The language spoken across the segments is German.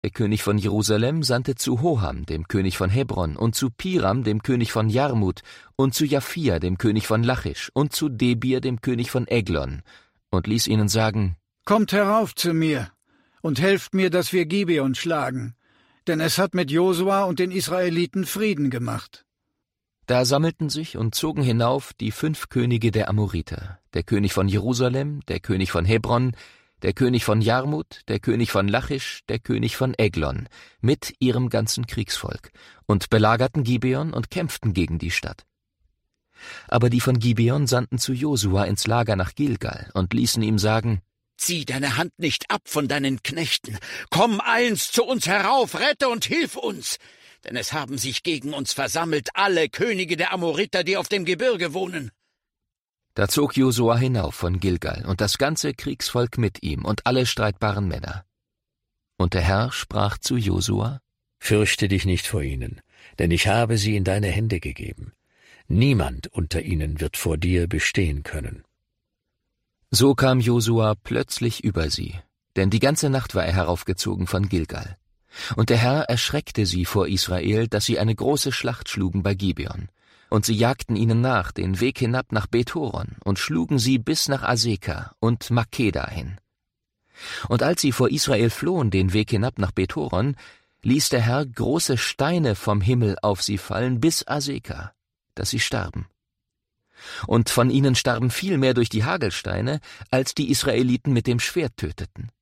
der König von Jerusalem, sandte zu Hoham, dem König von Hebron, und zu Piram, dem König von Jarmut, und zu Japhia, dem König von Lachisch, und zu Debir, dem König von Eglon, und ließ ihnen sagen: Kommt herauf zu mir und helft mir, dass wir Gibeon schlagen, denn es hat mit Josua und den Israeliten Frieden gemacht. Da sammelten sich und zogen hinauf die 5 Könige der Amoriter, der König von Jerusalem, der König von Hebron, der König von Jarmut, der König von Lachisch, der König von Eglon, mit ihrem ganzen Kriegsvolk, und belagerten Gibeon und kämpften gegen die Stadt. Aber die von Gibeon sandten zu Josua ins Lager nach Gilgal und ließen ihm sagen: Zieh deine Hand nicht ab von deinen Knechten. Komm eins zu uns herauf, rette und hilf uns. Denn es haben sich gegen uns versammelt alle Könige der Amoriter, die auf dem Gebirge wohnen. Da zog Josua hinauf von Gilgal und das ganze Kriegsvolk mit ihm und alle streitbaren Männer. Und der Herr sprach zu Josua: Fürchte dich nicht vor ihnen, denn ich habe sie in deine Hände gegeben. Niemand unter ihnen wird vor dir bestehen können. So kam Josua plötzlich über sie, denn die ganze Nacht war er heraufgezogen von Gilgal. Und der Herr erschreckte sie vor Israel, dass sie eine große Schlacht schlugen bei Gibeon. Und sie jagten ihnen nach, den Weg hinab nach Beth-Horon, und schlugen sie bis nach Aseka und Makeda hin. Und als sie vor Israel flohen, den Weg hinab nach Beth-Horon, ließ der Herr große Steine vom Himmel auf sie fallen bis Aseka, dass sie starben. Und von ihnen starben viel mehr durch die Hagelsteine, als die Israeliten mit dem Schwert töteten.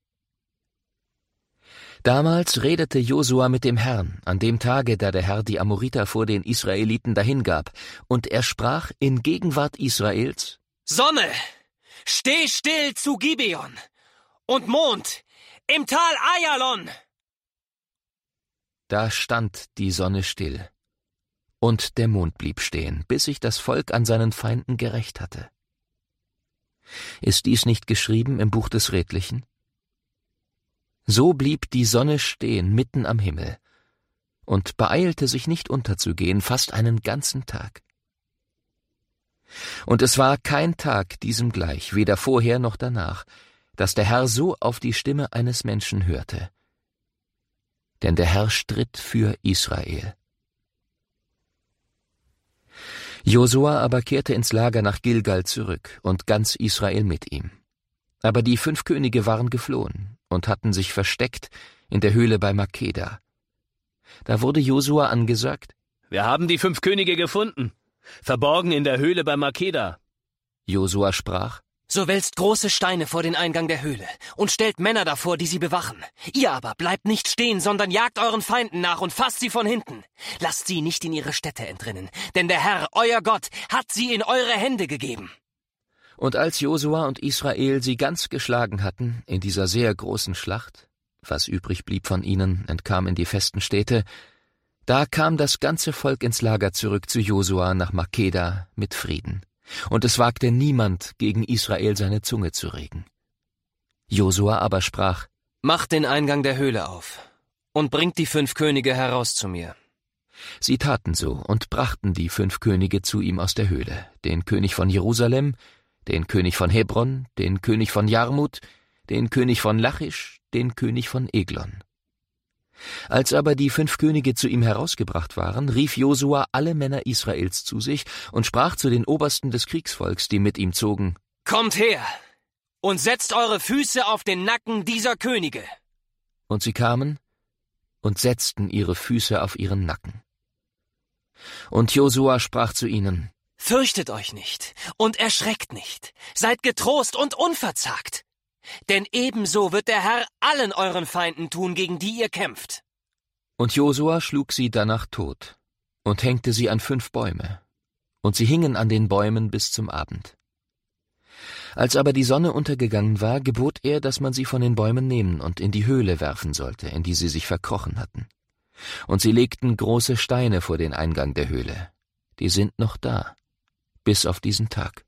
Damals redete Josua mit dem Herrn, an dem Tage, da der Herr die Amoriter vor den Israeliten dahingab, und er sprach in Gegenwart Israels: Sonne, steh still zu Gibeon, und Mond im Tal Ayalon. Da stand die Sonne still, und der Mond blieb stehen, bis sich das Volk an seinen Feinden gerächt hatte. Ist dies nicht geschrieben im Buch des Redlichen? So blieb die Sonne stehen mitten am Himmel und beeilte sich nicht unterzugehen, fast einen ganzen Tag. Und es war kein Tag diesem gleich, weder vorher noch danach, dass der Herr so auf die Stimme eines Menschen hörte. Denn der Herr stritt für Israel. Josua aber kehrte ins Lager nach Gilgal zurück und ganz Israel mit ihm. Aber die 5 Könige waren geflohen und hatten sich versteckt in der Höhle bei Makeda. Da wurde Josua angesagt: Wir haben die 5 Könige gefunden, verborgen in der Höhle bei Makeda. Josua sprach: So wälzt große Steine vor den Eingang der Höhle und stellt Männer davor, die sie bewachen. Ihr aber bleibt nicht stehen, sondern jagt euren Feinden nach und fasst sie von hinten. Lasst sie nicht in ihre Städte entrinnen, denn der Herr, euer Gott, hat sie in eure Hände gegeben. Und als Josua und Israel sie ganz geschlagen hatten in dieser sehr großen Schlacht, was übrig blieb von ihnen, entkam in die festen Städte, da kam das ganze Volk ins Lager zurück zu Josua nach Makeda mit Frieden. Und es wagte niemand, gegen Israel seine Zunge zu regen. Josua aber sprach: Macht den Eingang der Höhle auf und bringt die 5 Könige heraus zu mir. Sie taten so und brachten die 5 Könige zu ihm aus der Höhle, den König von Jerusalem, den König von Hebron, den König von Jarmut, den König von Lachisch, den König von Eglon. Als aber die 5 Könige zu ihm herausgebracht waren, rief Josua alle Männer Israels zu sich und sprach zu den Obersten des Kriegsvolks, die mit ihm zogen: Kommt her und setzt eure Füße auf den Nacken dieser Könige. Und sie kamen und setzten ihre Füße auf ihren Nacken. Und Josua sprach zu ihnen: Fürchtet euch nicht und erschreckt nicht, seid getrost und unverzagt. Denn ebenso wird der Herr allen euren Feinden tun, gegen die ihr kämpft. Und Josua schlug sie danach tot und hängte sie an 5 Bäume, und sie hingen an den Bäumen bis zum Abend. Als aber die Sonne untergegangen war, gebot er, dass man sie von den Bäumen nehmen und in die Höhle werfen sollte, in die sie sich verkrochen hatten. Und sie legten große Steine vor den Eingang der Höhle. Die sind noch da, bis auf diesen Tag.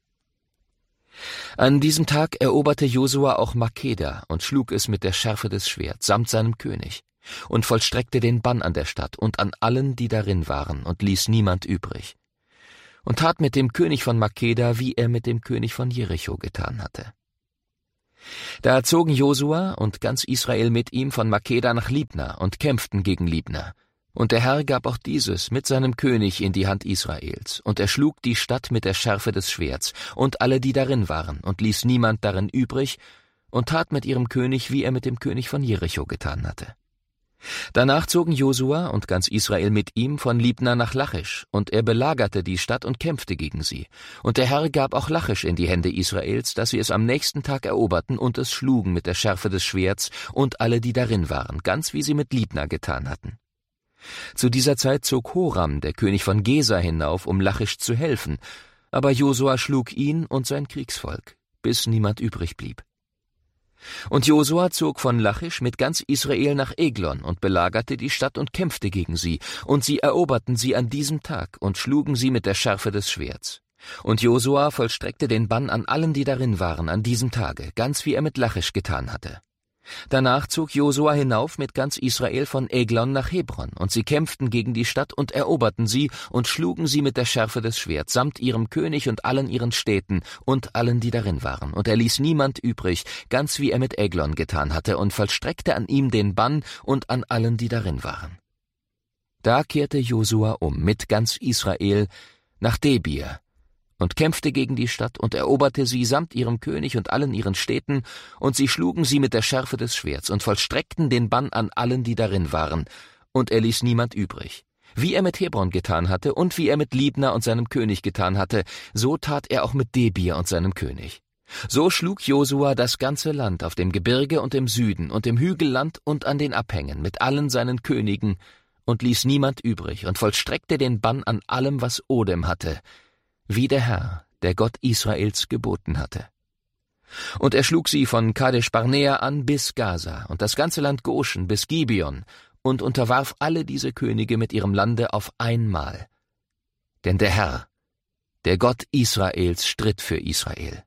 An diesem Tag eroberte Josua auch Makeda und schlug es mit der Schärfe des Schwerts samt seinem König und vollstreckte den Bann an der Stadt und an allen, die darin waren, und ließ niemand übrig. Und tat mit dem König von Makeda, wie er mit dem König von Jericho getan hatte. Da zogen Josua und ganz Israel mit ihm von Makeda nach Libna und kämpften gegen Libna. Und der Herr gab auch dieses mit seinem König in die Hand Israels, und er schlug die Stadt mit der Schärfe des Schwerts und alle, die darin waren, und ließ niemand darin übrig, und tat mit ihrem König, wie er mit dem König von Jericho getan hatte. Danach zogen Josua und ganz Israel mit ihm von Libna nach Lachisch, und er belagerte die Stadt und kämpfte gegen sie. Und der Herr gab auch Lachisch in die Hände Israels, dass sie es am nächsten Tag eroberten und es schlugen mit der Schärfe des Schwerts und alle, die darin waren, ganz wie sie mit Libna getan hatten. Zu dieser Zeit zog Horam, der König von Gesa, hinauf, um Lachisch zu helfen, aber Josua schlug ihn und sein Kriegsvolk, bis niemand übrig blieb. Und Josua zog von Lachisch mit ganz Israel nach Eglon und belagerte die Stadt und kämpfte gegen sie, und sie eroberten sie an diesem Tag und schlugen sie mit der Schärfe des Schwerts. Und Josua vollstreckte den Bann an allen, die darin waren, an diesem Tage, ganz wie er mit Lachisch getan hatte. Danach zog Josua hinauf mit ganz Israel von Eglon nach Hebron, und sie kämpften gegen die Stadt und eroberten sie und schlugen sie mit der Schärfe des Schwerts, samt ihrem König und allen ihren Städten und allen, die darin waren. Und er ließ niemand übrig, ganz wie er mit Eglon getan hatte, und vollstreckte an ihm den Bann und an allen, die darin waren. Da kehrte Josua um mit ganz Israel nach Debir und kämpfte gegen die Stadt und eroberte sie samt ihrem König und allen ihren Städten, und sie schlugen sie mit der Schärfe des Schwerts und vollstreckten den Bann an allen, die darin waren, und er ließ niemand übrig. Wie er mit Hebron getan hatte und wie er mit Libna und seinem König getan hatte, so tat er auch mit Debir und seinem König. So schlug Josua das ganze Land auf dem Gebirge und im Süden und im Hügelland und an den Abhängen mit allen seinen Königen und ließ niemand übrig und vollstreckte den Bann an allem, was Odem hatte, wie der Herr, der Gott Israels, geboten hatte. Und er schlug sie von Kadesh Barnea an bis Gaza und das ganze Land Goshen bis Gibeon und unterwarf alle diese Könige mit ihrem Lande auf einmal. Denn der Herr, der Gott Israels, stritt für Israel.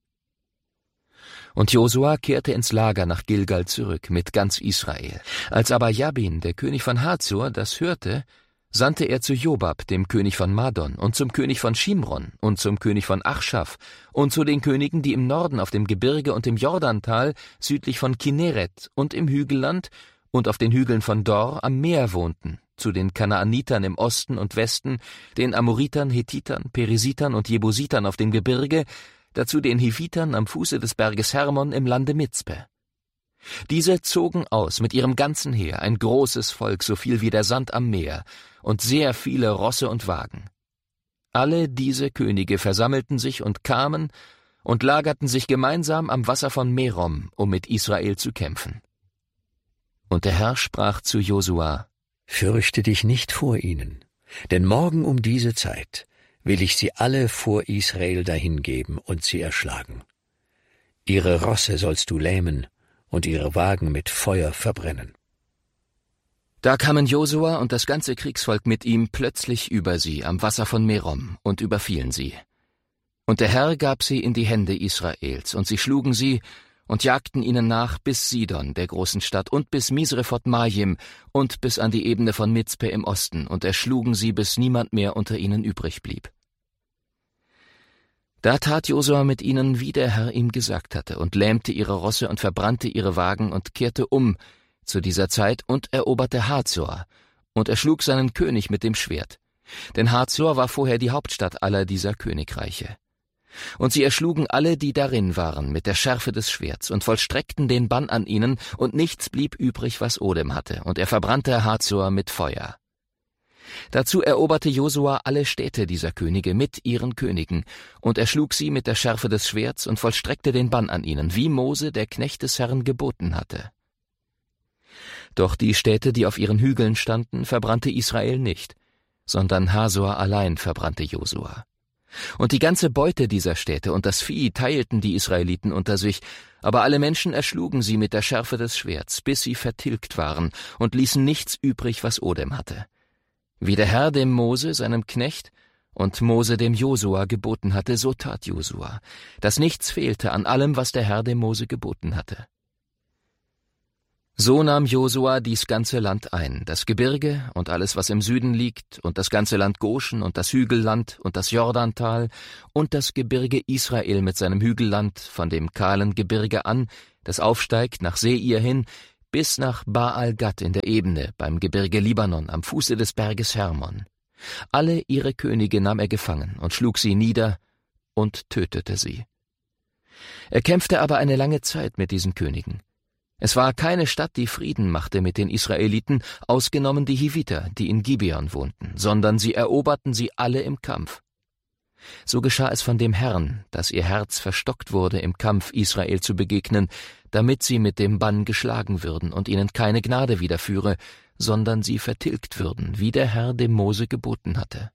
Und Josua kehrte ins Lager nach Gilgal zurück mit ganz Israel. Als aber Jabin, der König von Hazor, das hörte, sandte er zu Jobab, dem König von Madon, und zum König von Shimron und zum König von Achschaf und zu den Königen, die im Norden auf dem Gebirge und im Jordantal südlich von Kinneret und im Hügelland und auf den Hügeln von Dor am Meer wohnten, zu den Kanaanitern im Osten und Westen, den Amoritern, Hethitern, Perisitern und Jebusitern auf dem Gebirge, dazu den Hivitern am Fuße des Berges Hermon im Lande Mizpe. Diese zogen aus mit ihrem ganzen Heer, ein großes Volk, so viel wie der Sand am Meer, und sehr viele Rosse und Wagen. Alle diese Könige versammelten sich und kamen und lagerten sich gemeinsam am Wasser von Merom, um mit Israel zu kämpfen. Und der Herr sprach zu Josua: Fürchte dich nicht vor ihnen, denn morgen um diese Zeit will ich sie alle vor Israel dahingeben und sie erschlagen. Ihre Rosse sollst du lähmen und ihre Wagen mit Feuer verbrennen. Da kamen Josua und das ganze Kriegsvolk mit ihm plötzlich über sie am Wasser von Merom und überfielen sie. Und der Herr gab sie in die Hände Israels, und sie schlugen sie und jagten ihnen nach bis Sidon, der großen Stadt, und bis Misrephot Maim und bis an die Ebene von Mizpe im Osten, und erschlugen sie, bis niemand mehr unter ihnen übrig blieb. Da tat Josua mit ihnen, wie der Herr ihm gesagt hatte, und lähmte ihre Rosse und verbrannte ihre Wagen und kehrte um zu dieser Zeit und eroberte Hazor und erschlug seinen König mit dem Schwert. Denn Hazor war vorher die Hauptstadt aller dieser Königreiche. Und sie erschlugen alle, die darin waren, mit der Schärfe des Schwerts und vollstreckten den Bann an ihnen, und nichts blieb übrig, was Odem hatte, und er verbrannte Hazor mit Feuer. Dazu eroberte Josua alle Städte dieser Könige mit ihren Königen und erschlug sie mit der Schärfe des Schwerts und vollstreckte den Bann an ihnen, wie Mose, der Knecht des Herrn, geboten hatte. Doch die Städte, die auf ihren Hügeln standen, verbrannte Israel nicht, sondern Hazor allein verbrannte Josua. Und die ganze Beute dieser Städte und das Vieh teilten die Israeliten unter sich, aber alle Menschen erschlugen sie mit der Schärfe des Schwerts, bis sie vertilgt waren, und ließen nichts übrig, was Odem hatte. Wie der Herr dem Mose, seinem Knecht, und Mose dem Josua geboten hatte, so tat Josua, dass nichts fehlte an allem, was der Herr dem Mose geboten hatte. So nahm Josua dies ganze Land ein, das Gebirge und alles, was im Süden liegt, und das ganze Land Goschen und das Hügelland und das Jordantal und das Gebirge Israel mit seinem Hügelland von dem kahlen Gebirge an, das aufsteigt nach Seir hin, bis nach Baal-Gad in der Ebene, beim Gebirge Libanon, am Fuße des Berges Hermon. Alle ihre Könige nahm er gefangen und schlug sie nieder und tötete sie. Er kämpfte aber eine lange Zeit mit diesen Königen. Es war keine Stadt, die Frieden machte mit den Israeliten, ausgenommen die Hiviter, die in Gibeon wohnten, sondern sie eroberten sie alle im Kampf. So geschah es von dem Herrn, dass ihr Herz verstockt wurde, im Kampf Israel zu begegnen, damit sie mit dem Bann geschlagen würden und ihnen keine Gnade widerführe, sondern sie vertilgt würden, wie der Herr dem Mose geboten hatte.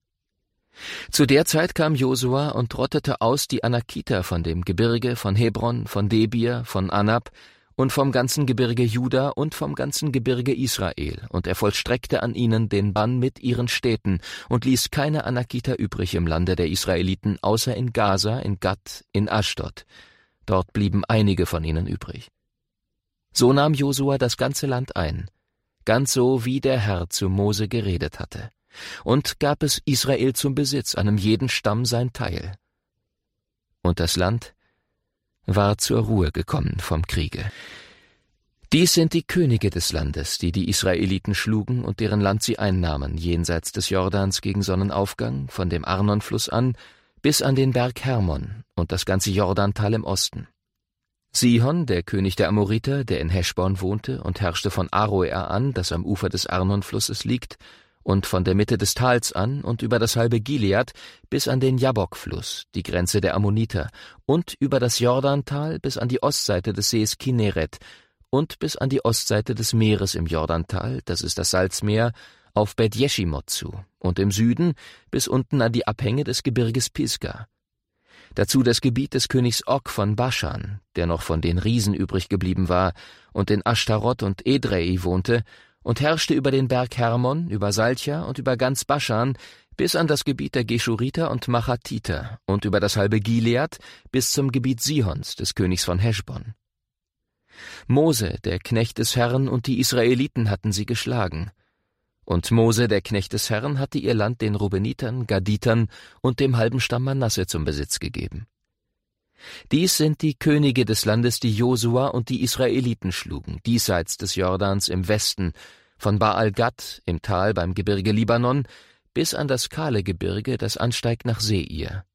Zu der Zeit kam Josua und rottete aus die Anakiter von dem Gebirge, von Hebron, von Debir, von Anab und vom ganzen Gebirge Juda und vom ganzen Gebirge Israel, und er vollstreckte an ihnen den Bann mit ihren Städten und ließ keine Anakiter übrig im Lande der Israeliten, außer in Gaza, in Gad, in Aschdod. Dort blieben einige von ihnen übrig. So nahm Josua das ganze Land ein, ganz so, wie der Herr zu Mose geredet hatte, und gab es Israel zum Besitz, einem jeden Stamm sein Teil. Und das Land war zur Ruhe gekommen vom Kriege. Dies sind die Könige des Landes, die die Israeliten schlugen und deren Land sie einnahmen, jenseits des Jordans gegen Sonnenaufgang, von dem Arnonfluss an, bis an den Berg Hermon und das ganze Jordantal im Osten. Sihon, der König der Amoriter, der in Heschbon wohnte und herrschte von Aroer an, das am Ufer des Arnonflusses liegt, und von der Mitte des Tals an und über das halbe Gilead bis an den Jabbok-Fluss, die Grenze der Ammoniter, und über das Jordantal bis an die Ostseite des Sees Kinneret und bis an die Ostseite des Meeres im Jordantal, das ist das Salzmeer, auf Bet-Jeschimot zu, und im Süden bis unten an die Abhänge des Gebirges Pisga. Dazu das Gebiet des Königs Og von Baschan, der noch von den Riesen übrig geblieben war und in Ashtarot und Edrei wohnte, und herrschte über den Berg Hermon, über Salcha und über ganz Baschan bis an das Gebiet der Geschuriter und Machatiter und über das halbe Gilead bis zum Gebiet Sihons, des Königs von Heschbon. Mose, der Knecht des Herrn, und die Israeliten hatten sie geschlagen. Und Mose, der Knecht des Herrn, hatte ihr Land den Rubenitern, Gaditern und dem halben Stamm Manasse zum Besitz gegeben. Dies sind die Könige des Landes, die Josua und die Israeliten schlugen, diesseits des Jordans im Westen, von Baal-Gad im Tal beim Gebirge Libanon bis an das kahle Gebirge, das ansteigt nach Seir.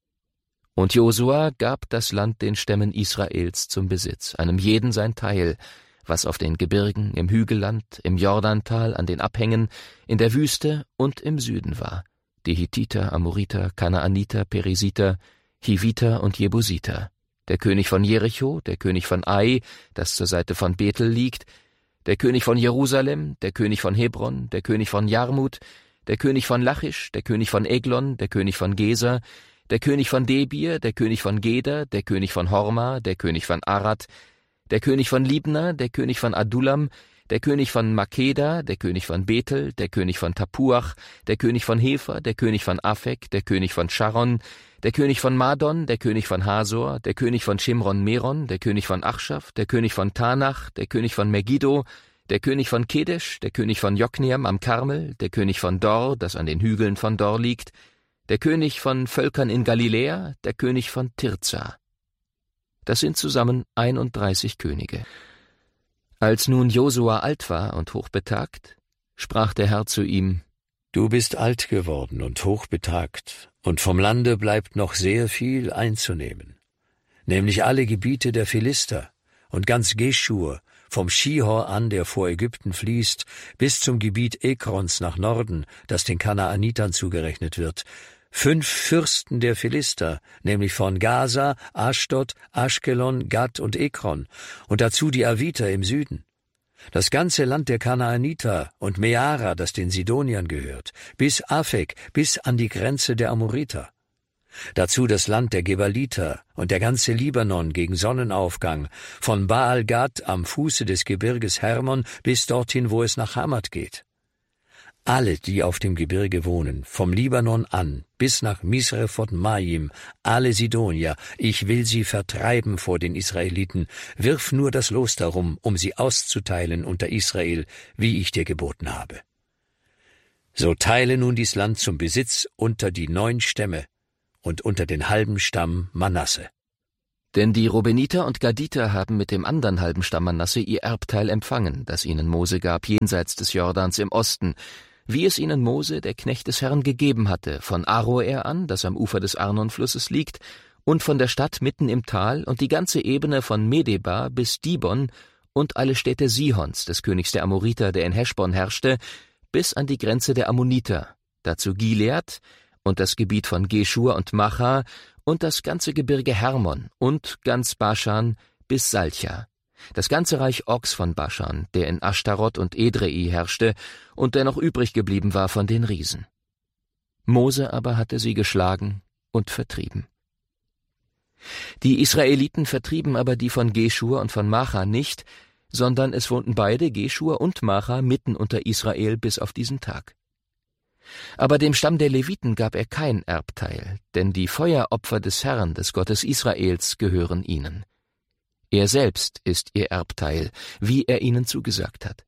Und Josua gab das Land den Stämmen Israels zum Besitz, einem jeden sein Teil, was auf den Gebirgen, im Hügelland, im Jordantal, an den Abhängen, in der Wüste und im Süden war, die Hittiter, Amoriter, Kanaaniter, Perisiter, Hiviter und Jebusiter, der König von Jericho, der König von Ai, das zur Seite von Bethel liegt, der König von Jerusalem, der König von Hebron, der König von Jarmut, der König von Lachisch, der König von Eglon, der König von Geser, der König von Debir, der König von Geder, der König von Horma, der König von Arad, der König von Libna, der König von Adullam, der König von Makeda, der König von Bethel, der König von Tapuach, der König von Hefer, der König von Afek, der König von Sharon, der König von Madon, der König von Hasor, der König von Shimron-Meron, der König von Achschaf, der König von Tanach, der König von Megiddo, der König von Kedesh, der König von Jokneam am Karmel, der König von Dor, das an den Hügeln von Dor liegt, der König von Völkern in Galiläa, der König von Tirza. Das sind zusammen 31 Könige. Als nun Josua alt war und hochbetagt, sprach der Herr zu ihm: Du bist alt geworden und hochbetagt, und vom Lande bleibt noch sehr viel einzunehmen, nämlich alle Gebiete der Philister und ganz Geschur, vom Schihor an, der vor Ägypten fließt, bis zum Gebiet Ekrons nach Norden, das den Kanaanitern zugerechnet wird, 5 Fürsten der Philister, nämlich von Gaza, Aschdod, Aschkelon, Gad und Ekron, und dazu die Aviter im Süden. Das ganze Land der Kanaaniter und Meara, das den Sidoniern gehört, bis Afek, bis an die Grenze der Amoriter. Dazu das Land der Gebaliter und der ganze Libanon gegen Sonnenaufgang, von Baal-Gad am Fuße des Gebirges Hermon bis dorthin, wo es nach Hamat geht. Alle, die auf dem Gebirge wohnen, vom Libanon an bis nach Misrephot Maim, alle Sidonier, ich will sie vertreiben vor den Israeliten, wirf nur das Los darum, um sie auszuteilen unter Israel, wie ich dir geboten habe. So teile nun dies Land zum Besitz unter die 9 Stämme und unter den halben Stamm Manasse. Denn die Rubeniter und Gaditer haben mit dem anderen halben Stamm Manasse ihr Erbteil empfangen, das ihnen Mose gab jenseits des Jordans im Osten, wie es ihnen Mose, der Knecht des Herrn, gegeben hatte, von Aroer an, das am Ufer des Arnonflusses liegt, und von der Stadt mitten im Tal und die ganze Ebene von Medeba bis Dibon und alle Städte Sihons, des Königs der Amoriter, der in Heschbon herrschte, bis an die Grenze der Ammoniter, dazu Gilead und das Gebiet von Geschur und Macha und das ganze Gebirge Hermon und ganz Baschan bis Salcha, das ganze Reich Ogs von Baschan, der in Ashtarot und Edrei herrschte und der noch übrig geblieben war von den Riesen. Mose aber hatte sie geschlagen und vertrieben. Die Israeliten vertrieben aber die von Geschur und von Macha nicht, sondern es wohnten beide, Geschur und Macha, mitten unter Israel bis auf diesen Tag. Aber dem Stamm der Leviten gab er kein Erbteil, denn die Feueropfer des Herrn, des Gottes Israels, gehören ihnen. Er selbst ist ihr Erbteil, wie er ihnen zugesagt hat.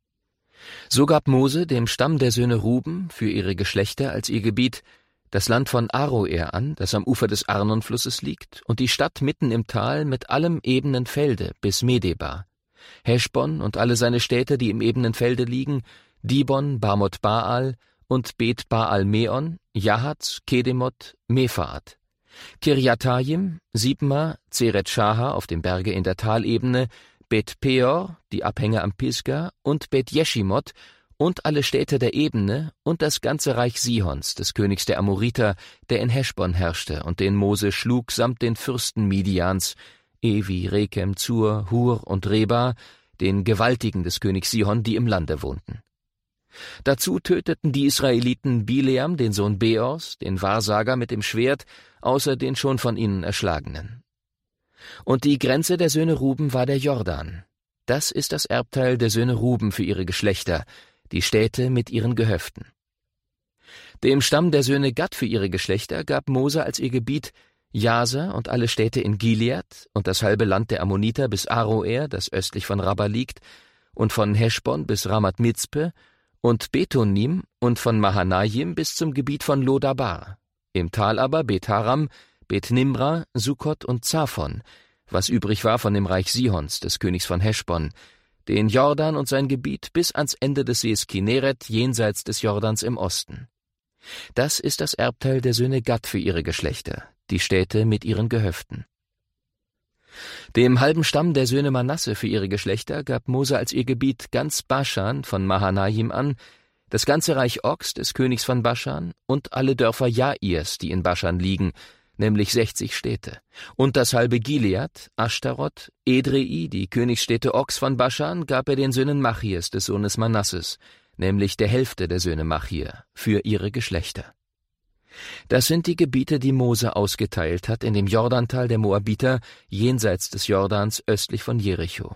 So gab Mose dem Stamm der Söhne Ruben für ihre Geschlechter als ihr Gebiet das Land von Aroer an, das am Ufer des Arnonflusses liegt, und die Stadt mitten im Tal mit allem ebenen Felde bis Medeba, Heschbon und alle seine Städte, die im ebenen Felde liegen, Dibon, Bamot Baal und Bet Baal Meon, Jahatz, Kedemot, Mefaat, Kirjatayim, Sibma, Zeret Shaha auf dem Berge in der Talebene, Bet Peor, die Abhänge am Pisga, und Bet Jeschimot und alle Städte der Ebene und das ganze Reich Sihons, des Königs der Amoriter, der in Heschbon herrschte und den Mose schlug samt den Fürsten Midians, Evi, Rekem, Zur, Hur und Reba, den Gewaltigen des Königs Sihon, die im Lande wohnten. Dazu töteten die Israeliten Bileam, den Sohn Beors, den Wahrsager mit dem Schwert, außer den schon von ihnen Erschlagenen. Und die Grenze der Söhne Ruben war der Jordan. Das ist das Erbteil der Söhne Ruben für ihre Geschlechter, die Städte mit ihren Gehöften. Dem Stamm der Söhne Gad für ihre Geschlechter gab Mose als ihr Gebiet Jaser und alle Städte in Gilead und das halbe Land der Ammoniter bis Aroer, das östlich von Rabba liegt, und von Heschbon bis Ramat Mitzpe und Betonim und von Mahanaim bis zum Gebiet von Lodabar, im Tal aber Bet-Haram, Bet-Nimra, Sukkot und Zaphon, was übrig war von dem Reich Sihons, des Königs von Heschbon, den Jordan und sein Gebiet bis ans Ende des Sees Kinneret jenseits des Jordans im Osten. Das ist das Erbteil der Söhne Gad für ihre Geschlechter, die Städte mit ihren Gehöften. Dem halben Stamm der Söhne Manasse für ihre Geschlechter gab Mose als ihr Gebiet ganz Baschan von Mahanaim an, das ganze Reich Ogs des Königs von Baschan und alle Dörfer Jairs, die in Baschan liegen, nämlich 60 Städte, und das halbe Gilead, Ashtarot, Edrei, die Königsstädte Ogs von Baschan, gab er den Söhnen Machirs, des Sohnes Manasses, nämlich der Hälfte der Söhne Machir, für ihre Geschlechter. Das sind die Gebiete, die Mose ausgeteilt hat in dem Jordantal der Moabiter, jenseits des Jordans östlich von Jericho.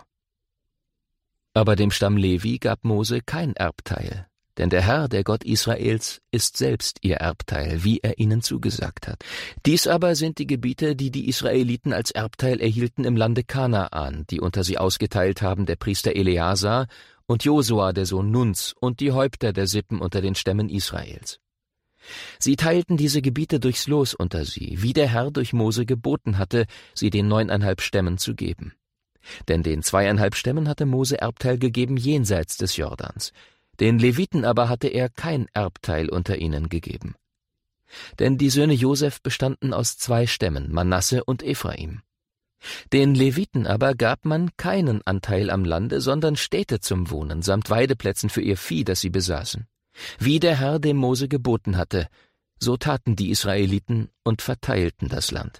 Aber dem Stamm Levi gab Mose kein Erbteil, denn der Herr, der Gott Israels, ist selbst ihr Erbteil, wie er ihnen zugesagt hat. Dies aber sind die Gebiete, die die Israeliten als Erbteil erhielten im Lande Kanaan, die unter sie ausgeteilt haben der Priester Eleazar und Josua, der Sohn Nuns, und die Häupter der Sippen unter den Stämmen Israels. Sie teilten diese Gebiete durchs Los unter sie, wie der Herr durch Mose geboten hatte, sie den 9,5 Stämmen zu geben. Denn den 2,5 Stämmen hatte Mose Erbteil gegeben jenseits des Jordans. Den Leviten aber hatte er kein Erbteil unter ihnen gegeben. Denn die Söhne Josef bestanden aus 2 Stämmen, Manasse und Ephraim. Den Leviten aber gab man keinen Anteil am Lande, sondern Städte zum Wohnen, samt Weideplätzen für ihr Vieh, das sie besaßen. Wie der Herr dem Mose geboten hatte, so taten die Israeliten und verteilten das Land.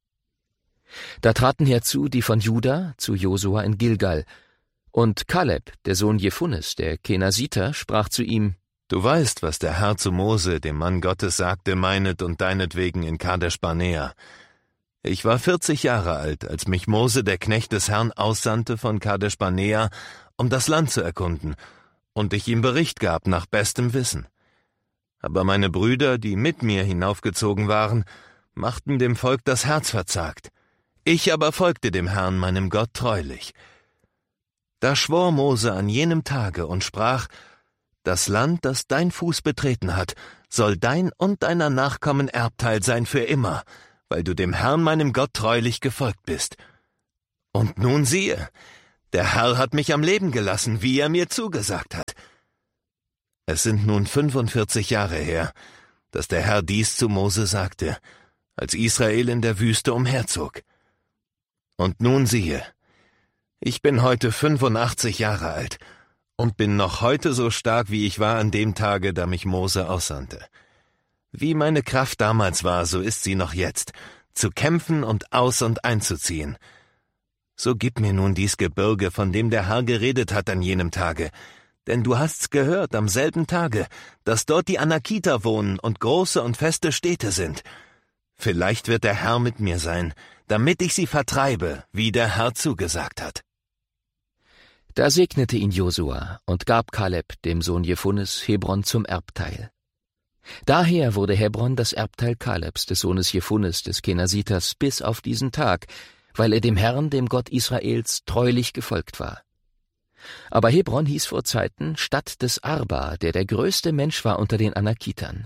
Da traten herzu die von Juda zu Josua in Gilgal, und Kaleb, der Sohn Jephunes, der Kenasiter, sprach zu ihm: Du weißt, was der Herr zu Mose, dem Mann Gottes, sagte, meinet und deinetwegen in Kadesh Barnea. Ich war 40 Jahre alt, als mich Mose, der Knecht des Herrn, aussandte von Kadesh Barnea, um das Land zu erkunden, und ich ihm Bericht gab nach bestem Wissen. Aber meine Brüder, die mit mir hinaufgezogen waren, machten dem Volk das Herz verzagt. Ich aber folgte dem Herrn, meinem Gott, treulich. Da schwor Mose an jenem Tage und sprach: Das Land, das dein Fuß betreten hat, soll dein und deiner Nachkommen Erbteil sein für immer, weil du dem Herrn, meinem Gott, treulich gefolgt bist. Und nun siehe, der Herr hat mich am Leben gelassen, wie er mir zugesagt hat. Es sind nun 45 Jahre her, dass der Herr dies zu Mose sagte, als Israel in der Wüste umherzog. Und nun siehe, ich bin heute 85 Jahre alt und bin noch heute so stark, wie ich war an dem Tage, da mich Mose aussandte. Wie meine Kraft damals war, so ist sie noch jetzt, zu kämpfen und aus- und einzuziehen. So gib mir nun dies Gebirge, von dem der Herr geredet hat an jenem Tage, denn du hast's gehört am selben Tage, dass dort die Anakiter wohnen und große und feste Städte sind. Vielleicht wird der Herr mit mir sein, damit ich sie vertreibe, wie der Herr zugesagt hat. Da segnete ihn Josua und gab Kaleb, dem Sohn Jephunes, Hebron zum Erbteil. Daher wurde Hebron das Erbteil Kalebs, des Sohnes Jephunes, des Kenasiters, bis auf diesen Tag, weil er dem Herrn, dem Gott Israels, treulich gefolgt war. Aber Hebron hieß vor Zeiten Stadt des Arba, der größte Mensch war unter den Anakitern.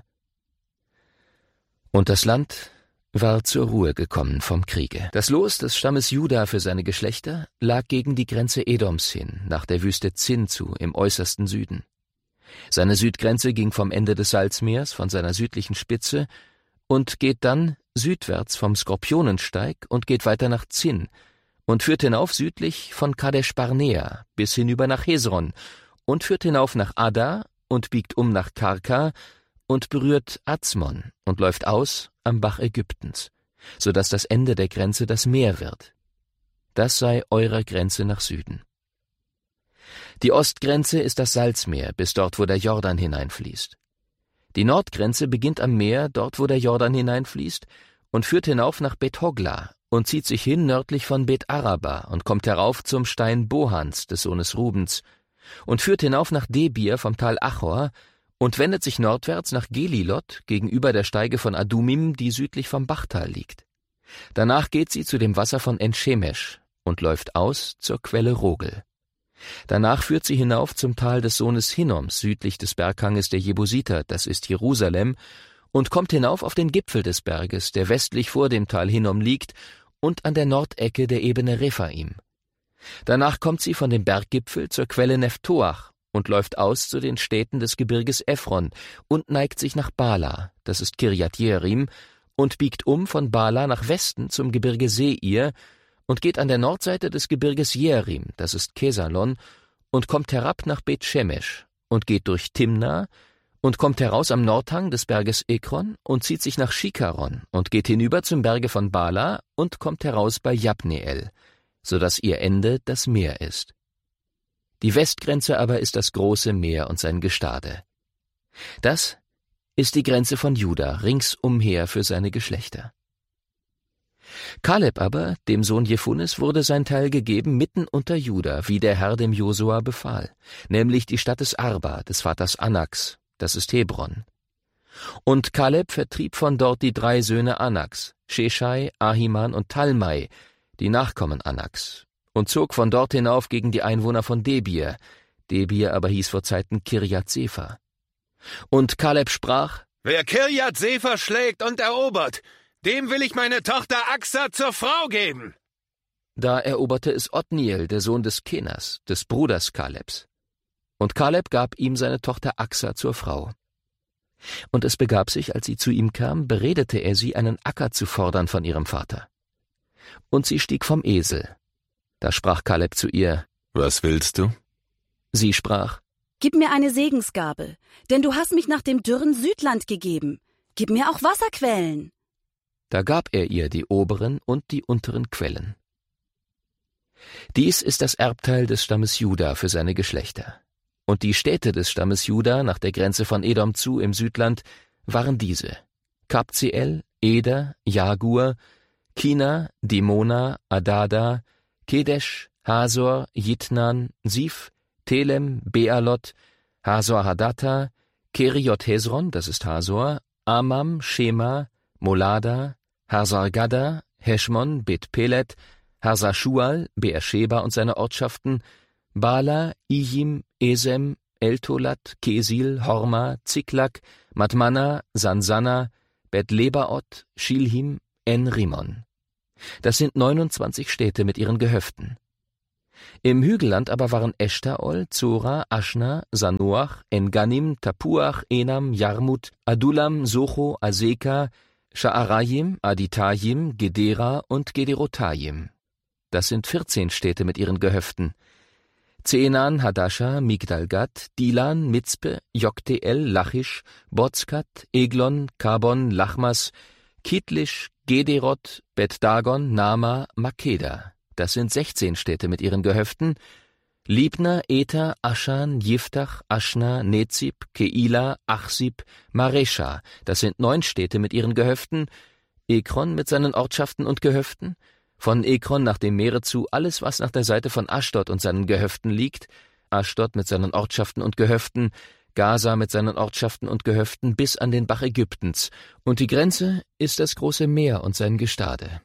Und das Land war zur Ruhe gekommen vom Kriege. Das Los des Stammes Juda für seine Geschlechter lag gegen die Grenze Edoms hin, nach der Wüste Zin zu, im äußersten Süden. Seine Südgrenze ging vom Ende des Salzmeers, von seiner südlichen Spitze, und geht dann südwärts vom Skorpionensteig und geht weiter nach Zin und führt hinauf südlich von Kadesh Barnea bis hinüber nach Hesron und führt hinauf nach Ada und biegt um nach Karka und berührt Azmon und läuft aus am Bach Ägyptens, so dass das Ende der Grenze das Meer wird. Das sei eure Grenze nach Süden. Die Ostgrenze ist das Salzmeer, bis dort, wo der Jordan hineinfließt. Die Nordgrenze beginnt am Meer, dort, wo der Jordan hineinfließt, und führt hinauf nach Bet Hogla und zieht sich hin nördlich von Bet Araba und kommt herauf zum Stein Bohans, des Sohnes Rubens, und führt hinauf nach Debir vom Tal Achor und wendet sich nordwärts nach Gelilot gegenüber der Steige von Adumim, die südlich vom Bachtal liegt. Danach geht sie zu dem Wasser von En-Shemesh und läuft aus zur Quelle Rogel. Danach führt sie hinauf zum Tal des Sohnes Hinnoms, südlich des Berghanges der Jebusiter, das ist Jerusalem, und kommt hinauf auf den Gipfel des Berges, der westlich vor dem Tal Hinnom liegt und an der Nordecke der Ebene Rephaim. Danach kommt sie von dem Berggipfel zur Quelle Nephtoach und läuft aus zu den Städten des Gebirges Ephron und neigt sich nach Bala, das ist Kirjat Jearim, und biegt um von Bala nach Westen zum Gebirge Seir und geht an der Nordseite des Gebirges Jearim, das ist Kesalon, und kommt herab nach Bet Shemesh und geht durch Timna und kommt heraus am Nordhang des Berges Ekron und zieht sich nach Shikaron und geht hinüber zum Berge von Bala und kommt heraus bei Jabneel, so dass ihr Ende das Meer ist. Die Westgrenze aber ist das große Meer und sein Gestade. Das ist die Grenze von Juda ringsumher für seine Geschlechter. Kaleb aber, dem Sohn Jephunes, wurde sein Teil gegeben mitten unter Juda, wie der Herr dem Josua befahl, nämlich die Stadt des Arba, des Vaters Anaks, das ist Hebron. Und Kaleb vertrieb von dort die 3 Söhne Anaks, Sheshai, Ahiman und Talmai, die Nachkommen Anaks, und zog von dort hinauf gegen die Einwohner von Debir. Debir aber hieß vor Zeiten Kirjat Sefer. Und Kaleb sprach: Wer Kirjat Sefer schlägt und erobert, dem will ich meine Tochter Axa zur Frau geben. Da eroberte es Otniel, der Sohn des Kenas, des Bruders Kalebs. Und Kaleb gab ihm seine Tochter Axa zur Frau. Und es begab sich, als sie zu ihm kam, beredete er sie, einen Acker zu fordern von ihrem Vater. Und sie stieg vom Esel. Da sprach Kaleb zu ihr: Was willst du? Sie sprach: Gib mir eine Segensgabe, denn du hast mich nach dem dürren Südland gegeben. Gib mir auch Wasserquellen. Da gab er ihr die oberen und die unteren Quellen. Dies ist das Erbteil des Stammes Juda für seine Geschlechter. Und die Städte des Stammes Juda nach der Grenze von Edom zu im Südland waren diese: Kabzeel, Eder, Jagur, Kina, Dimona, Adada, Kedesh, Hasor, Jitnan, Sif, Telem, Bealot, Hasor Hadatta, Keriot Hezron, das ist Hasor, Amam, Shema, Molada, Hasar Gadda, Heschmon, Bet Pelet, Hasar Schual, Beersheba und seine Ortschaften, Bala, Ijim, Esem, Eltolat, Kesil, Horma, Ziklag, Madmana, Sansana, Bet Lebaot, Shilhim, En-Rimon. Das sind 29 Städte mit ihren Gehöften. Im Hügelland aber waren Eshtaol, Zora, Aschna, Sanoach, En-Ganim, Tapuach, Enam, Jarmut, Adulam, Socho, Aseka, Sha'arayim, Aditayim, Gedera und Gederotayim. Das sind 14 Städte mit ihren Gehöften. Zenan, Hadasha, Migdalgat, Dilan, Mitzpe, Jokteel, Lachisch, Bozkat, Eglon, Kabon, Lachmas, Kitlisch, Gederot, Bet-Dagon, Nama, Makeda. Das sind 16 Städte mit ihren Gehöften. Libna, Eta, Aschan, Jiftach, Aschna, Nezib, Keila, Achsib, Maresha. Das sind 9 Städte mit ihren Gehöften. Ekron mit seinen Ortschaften und Gehöften. Von Ekron nach dem Meere zu alles, was nach der Seite von Aschdod und seinen Gehöften liegt. Aschdod mit seinen Ortschaften und Gehöften. Gaza mit seinen Ortschaften und Gehöften bis an den Bach Ägyptens. Und die Grenze ist das große Meer und sein Gestade.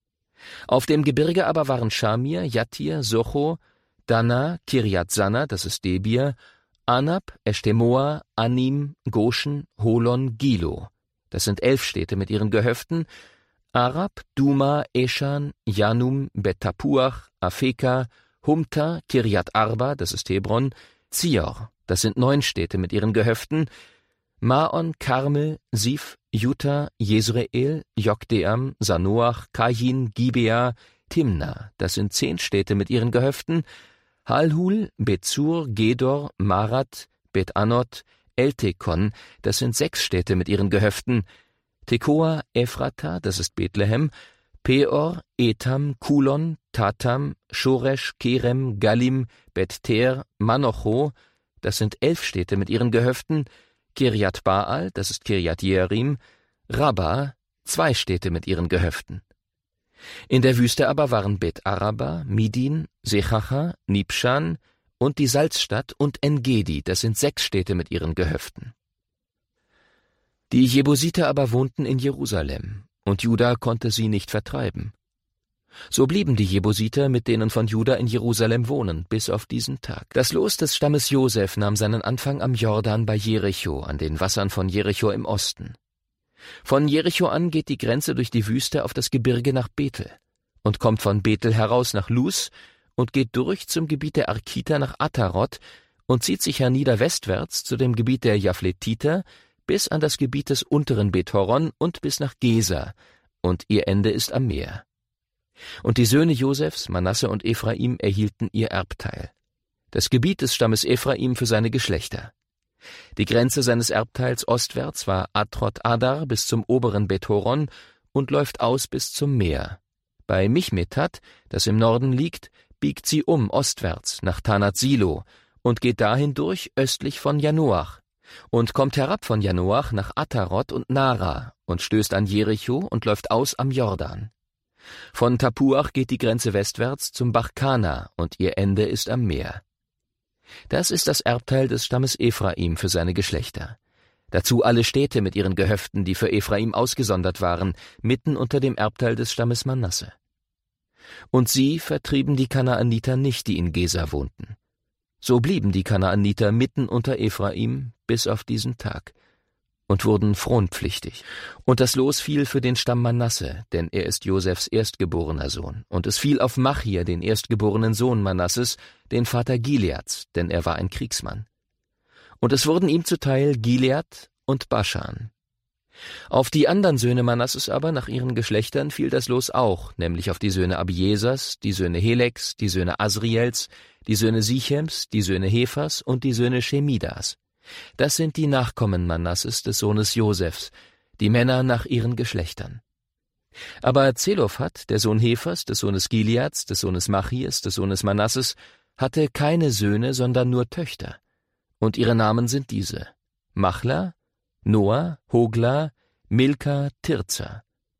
Auf dem Gebirge aber waren Schamir, Jatir, Socho, Dana, Kirjat Sanna, das ist Debir, Anab, Eshtemoa, Anim, Goshen, Holon, Gilo. Das sind 11 Städte mit ihren Gehöften. Arab, Duma, Eschan, Janum, Bet-Tapuach, Afeka, Humta, Kirjat Arba, das ist Hebron, Zior, das sind 9 Städte mit ihren Gehöften. Maon, Karmel, Sif, Juta, Jesreel, Jokdeam, Sanoach, Kayin, Gibea, Timna, das sind 10 Städte mit ihren Gehöften. Halhul, Bezur, Gedor, Marat, Bet-Anot, Eltekon, das sind 6 Städte mit ihren Gehöften. Tekoa, Ephrata, das ist Bethlehem, Peor, Etam, Kulon, Tatam, Shoresh, Kerem, Galim, Bet-Ter, Manocho, das sind 11 Städte mit ihren Gehöften. Kirjat Baal, das ist Kirjat Jearim, Rabba, 2 Städte mit ihren Gehöften. In der Wüste aber waren Bet-Araba, Midin, Sechacha, Nibshan und die Salzstadt und En-Gedi, das sind 6 Städte mit ihren Gehöften. Die Jebusiter aber wohnten in Jerusalem, und Juda konnte sie nicht vertreiben. So blieben die Jebusiter mit denen von Juda in Jerusalem wohnen, bis auf diesen Tag. Das Los des Stammes Josef nahm seinen Anfang am Jordan bei Jericho, an den Wassern von Jericho im Osten. Von Jericho an geht die Grenze durch die Wüste auf das Gebirge nach Bethel und kommt von Bethel heraus nach Luz und geht durch zum Gebiet der Arkiter nach Atarot und zieht sich hernieder westwärts zu dem Gebiet der Jafletiter bis an das Gebiet des unteren Bet-Horon und bis nach Gesa, und ihr Ende ist am Meer. Und die Söhne Josefs, Manasse und Ephraim, erhielten ihr Erbteil. Das Gebiet des Stammes Ephraim für seine Geschlechter. Die Grenze seines Erbteils ostwärts war Atrot Adar bis zum oberen Bet-Horon und läuft aus bis zum Meer. Bei Michmetat, das im Norden liegt, biegt sie ostwärts nach Tanat Silo und geht dahin durch östlich von Janoach und kommt herab von Janoach nach Atarot und Nara und stößt an Jericho und läuft aus am Jordan. Von Tapuach geht die Grenze westwärts zum Bach Kana und ihr Ende ist am Meer. Das ist das Erbteil des Stammes Ephraim für seine Geschlechter. Dazu alle Städte mit ihren Gehöften, die für Ephraim ausgesondert waren, mitten unter dem Erbteil des Stammes Manasse. Und sie vertrieben die Kanaaniter nicht, die in Gesa wohnten. So blieben die Kanaaniter mitten unter Ephraim bis auf diesen Tag und wurden fronpflichtig. Und das Los fiel für den Stamm Manasse, denn er ist Josefs erstgeborener Sohn. Und es fiel auf Machir, den erstgeborenen Sohn Manasses, den Vater Gileads, denn er war ein Kriegsmann. Und es wurden ihm zuteil Gilead und Baschan. Auf die anderen Söhne Manasses aber, nach ihren Geschlechtern, fiel das Los auch, nämlich auf die Söhne Abiesas, die Söhne Heleks, die Söhne Asriels, die Söhne Sichems, die Söhne Hephas und die Söhne Shemidas. Das sind die Nachkommen Manasses des Sohnes Josefs, die Männer nach ihren Geschlechtern. Aber Zelophat, der Sohn Hephas, des Sohnes Gileads, des Sohnes Machirs, des Sohnes Manasses, hatte keine Söhne, sondern nur Töchter. Und ihre Namen sind diese: Machla, Noah, Hogla, Milka, Tirza.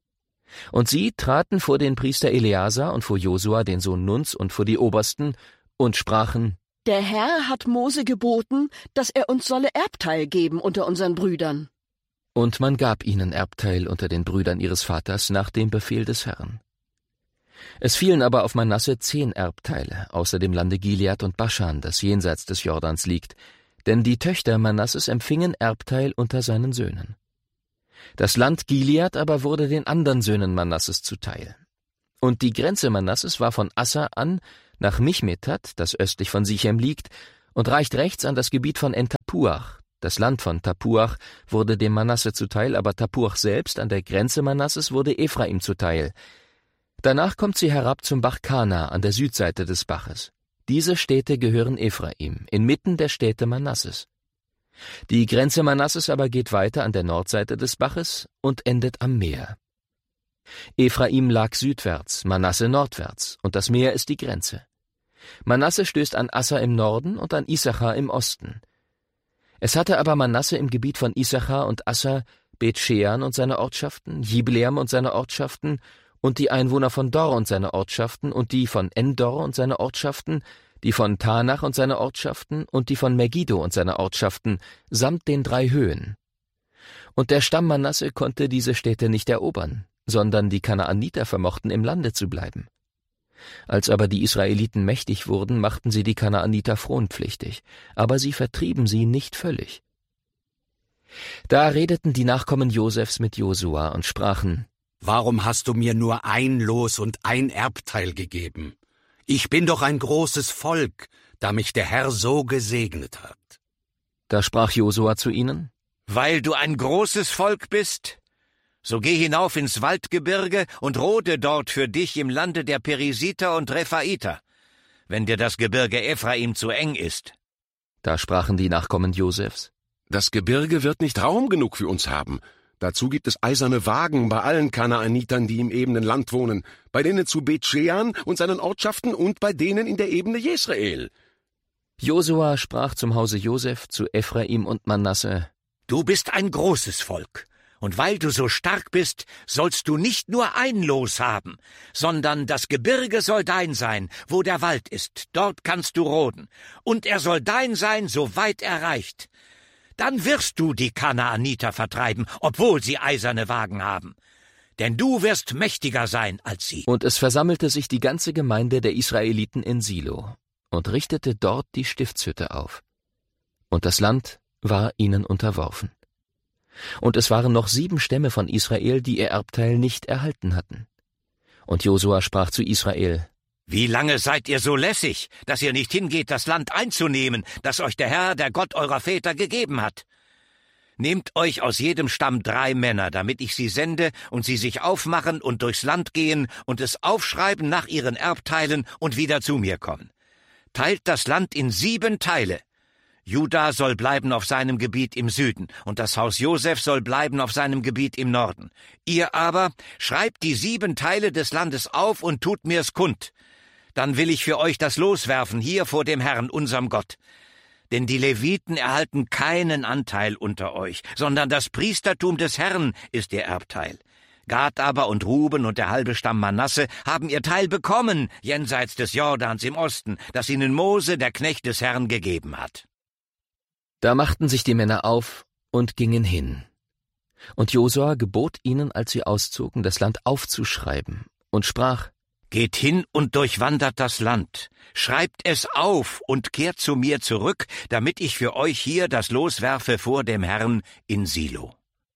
Und sie traten vor den Priester Eleazar und vor Josua, den Sohn Nuns, und vor die Obersten, und sprachen: Der Herr hat Mose geboten, dass er uns solle Erbteil geben unter unseren Brüdern. Und man gab ihnen Erbteil unter den Brüdern ihres Vaters nach dem Befehl des Herrn. Es fielen aber auf Manasse 10 Erbteile, außer dem Lande Gilead und Baschan, das jenseits des Jordans liegt, denn die Töchter Manasses empfingen Erbteil unter seinen Söhnen. Das Land Gilead aber wurde den anderen Söhnen Manasses zuteil. Und die Grenze Manasses war von Assa an nach Michmetat, das östlich von Sichem liegt, und reicht rechts an das Gebiet von En-Tapuach. Das Land von Tapuach wurde dem Manasse zuteil, aber Tapuach selbst an der Grenze Manasses wurde Ephraim zuteil. Danach kommt sie herab zum Bach Kana an der Südseite des Baches. Diese Städte gehören Ephraim, inmitten der Städte Manasses. Die Grenze Manasses aber geht weiter an der Nordseite des Baches und endet am Meer. Ephraim lag südwärts, Manasse nordwärts, und das Meer ist die Grenze. Manasse stößt an Assa im Norden und an Issachar im Osten. Es hatte aber Manasse im Gebiet von Issachar und Assa Bet-Shean und seine Ortschaften, Jibleam und seine Ortschaften und die Einwohner von Dor und seine Ortschaften und die von Endor und seine Ortschaften, die von Tanach und seine Ortschaften und die von Megiddo und seine Ortschaften, samt den 3 Höhen. Und der Stamm Manasse konnte diese Städte nicht erobern, sondern die Kanaaniter vermochten im Lande zu bleiben. Als aber die Israeliten mächtig wurden, machten sie die Kanaaniter fronpflichtig, aber sie vertrieben sie nicht völlig. Da redeten die Nachkommen Josefs mit Josua und sprachen: Warum hast du mir nur ein Los und ein Erbteil gegeben? Ich bin doch ein großes Volk, da mich der Herr so gesegnet hat. Da sprach Josua zu ihnen: Weil du ein großes Volk bist, so geh hinauf ins Waldgebirge und rode dort für dich im Lande der Perisiter und Rephaiter, wenn dir das Gebirge Ephraim zu eng ist. Da sprachen die Nachkommen Josefs: Das Gebirge wird nicht Raum genug für uns haben. Dazu gibt es eiserne Wagen bei allen Kanaanitern, die im ebenen Land wohnen, bei denen zu Bet-Shean und seinen Ortschaften und bei denen in der Ebene Jesrael. Josua sprach zum Hause Josef zu Ephraim und Manasse: Du bist ein großes Volk, und weil du so stark bist, sollst du nicht nur ein Los haben, sondern das Gebirge soll dein sein, wo der Wald ist, dort kannst du roden, und er soll dein sein, so weit er reicht. Dann wirst du die Kanaaniter vertreiben, obwohl sie eiserne Wagen haben. Denn du wirst mächtiger sein als sie. Und es versammelte sich die ganze Gemeinde der Israeliten in Silo und richtete dort die Stiftshütte auf. Und das Land war ihnen unterworfen. Und es waren noch 7 Stämme von Israel, die ihr Erbteil nicht erhalten hatten. Und Josua sprach zu Israel: Wie lange seid ihr so lässig, dass ihr nicht hingeht, das Land einzunehmen, das euch der Herr, der Gott eurer Väter, gegeben hat? Nehmt euch aus jedem Stamm 3 Männer, damit ich sie sende und sie sich aufmachen und durchs Land gehen und es aufschreiben nach ihren Erbteilen und wieder zu mir kommen. Teilt das Land in 7 Teile. Juda soll bleiben auf seinem Gebiet im Süden, und das Haus Josef soll bleiben auf seinem Gebiet im Norden. Ihr aber schreibt die 7 Teile des Landes auf und tut mir's kund. Dann will ich für euch das Los werfen, hier vor dem Herrn, unserem Gott. Denn die Leviten erhalten keinen Anteil unter euch, sondern das Priestertum des Herrn ist ihr Erbteil. Gad aber und Ruben und der halbe Stamm Manasse haben ihr Teil bekommen, jenseits des Jordans im Osten, das ihnen Mose, der Knecht des Herrn, gegeben hat. Da machten sich die Männer auf und gingen hin. Und Josua gebot ihnen, als sie auszogen, das Land aufzuschreiben, und sprach: Geht hin und durchwandert das Land, schreibt es auf und kehrt zu mir zurück, damit ich für euch hier das Los werfe vor dem Herrn in Silo.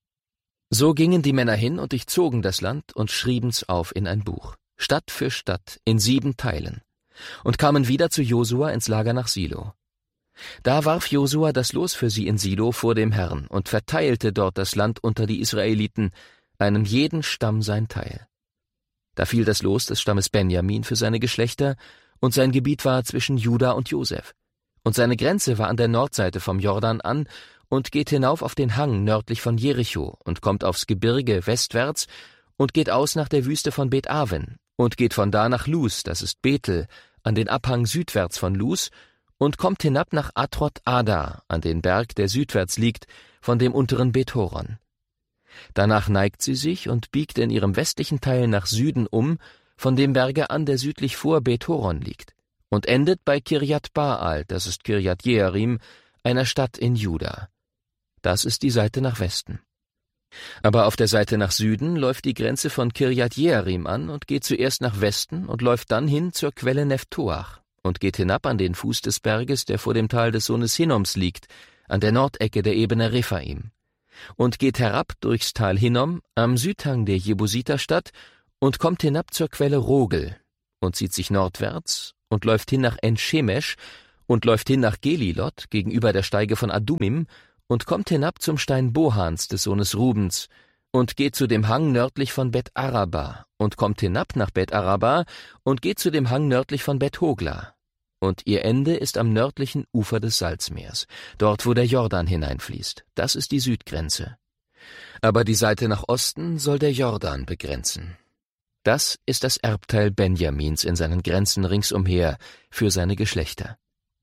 So gingen die Männer hin und durchzogen das Land und schrieben's auf in ein Buch, Stadt für Stadt, in 7 Teilen, und kamen wieder zu Josua ins Lager nach Silo. Da warf Josua das Los für sie in Silo vor dem Herrn und verteilte dort das Land unter die Israeliten, einem jeden Stamm sein Teil. Da fiel das Los des Stammes Benjamin für seine Geschlechter, und sein Gebiet war zwischen Juda und Josef. Und seine Grenze war an der Nordseite vom Jordan an und geht hinauf auf den Hang nördlich von Jericho und kommt aufs Gebirge westwärts und geht aus nach der Wüste von Bet-Aven und geht von da nach Luz, das ist Bethel, an den Abhang südwärts von Luz, und kommt hinab nach Atrot-Ada, an den Berg, der südwärts liegt, von dem unteren Bet-Horon. Danach neigt sie sich und biegt in ihrem westlichen Teil nach Süden um, von dem Berge an, der südlich vor Bet-Horon liegt, und endet bei Kirjat Baal, das ist Kirjat Jearim, einer Stadt in Juda. Das ist die Seite nach Westen. Aber auf der Seite nach Süden läuft die Grenze von Kirjat Jearim an und geht zuerst nach Westen und läuft dann hin zur Quelle Neftoach und geht hinab an den Fuß des Berges, der vor dem Tal des Sohnes Hinnoms liegt, an der Nordecke der Ebene Rephaim, und geht herab durchs Tal Hinnom am Südhang der Jebusiterstadt und kommt hinab zur Quelle Rogel und zieht sich nordwärts und läuft hin nach En-Shemesh und läuft hin nach Gelilot gegenüber der Steige von Adumim und kommt hinab zum Stein Bohans des Sohnes Rubens und geht zu dem Hang nördlich von Bet Araba und kommt hinab nach Bet Araba und geht zu dem Hang nördlich von Bet Hogla. Und ihr Ende ist am nördlichen Ufer des Salzmeers, dort wo der Jordan hineinfließt. Das ist die Südgrenze. Aber die Seite nach Osten soll der Jordan begrenzen. Das ist das Erbteil Benjamins in seinen Grenzen ringsumher für seine Geschlechter.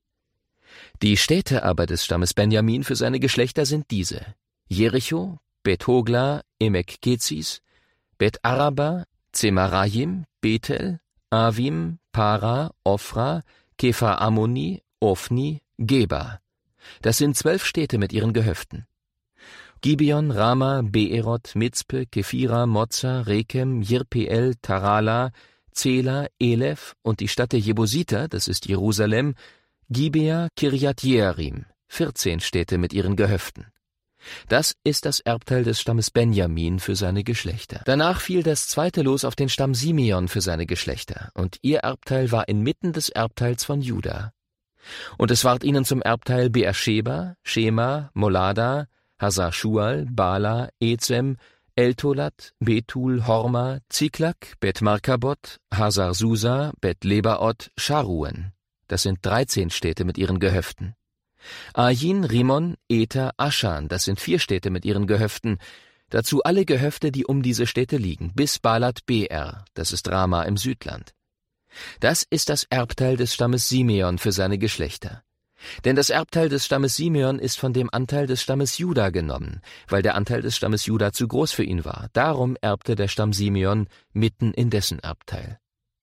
Die Städte aber des Stammes Benjamin für seine Geschlechter sind diese: Jericho, Bet Hogla, Emek Kezis, Bet Araba, Zemarayim, Bethel, Avim, Para, Ofra, Kephar Ammoni, Ofni, Geba. Das sind 12 Städte mit ihren Gehöften. Gibeon, Rama, Beerot, Mizpe, Kephira, Mozza, Rekem, Jirpeel, Tarala, Zela, Elef und die Stadt der Jebusiter, das ist Jerusalem, Gibea, Kirjat Jearim, 14 Städte mit ihren Gehöften. Das ist das Erbteil des Stammes Benjamin für seine Geschlechter. Danach fiel das zweite Los auf den Stamm Simeon für seine Geschlechter, und ihr Erbteil war inmitten des Erbteils von Juda. Und es ward ihnen zum Erbteil Beersheba, Shema, Molada, Hasar-Schual, Bala, Ezem, Eltolat, Betul, Horma, Ziklak, Bet-Markabot, Hasar-Susa, Bet-Lebaot, Scharuen. Das sind 13 Städte mit ihren Gehöften. Ain, Rimon, Ether, Aschan, das sind 4 Städte mit ihren Gehöften. Dazu alle Gehöfte, die um diese Städte liegen, bis Balat Beer, das ist Rama im Südland. Das ist das Erbteil des Stammes Simeon für seine Geschlechter. Denn das Erbteil des Stammes Simeon ist von dem Anteil des Stammes Juda genommen, weil der Anteil des Stammes Juda zu groß für ihn war. Darum erbte der Stamm Simeon mitten in dessen Erbteil.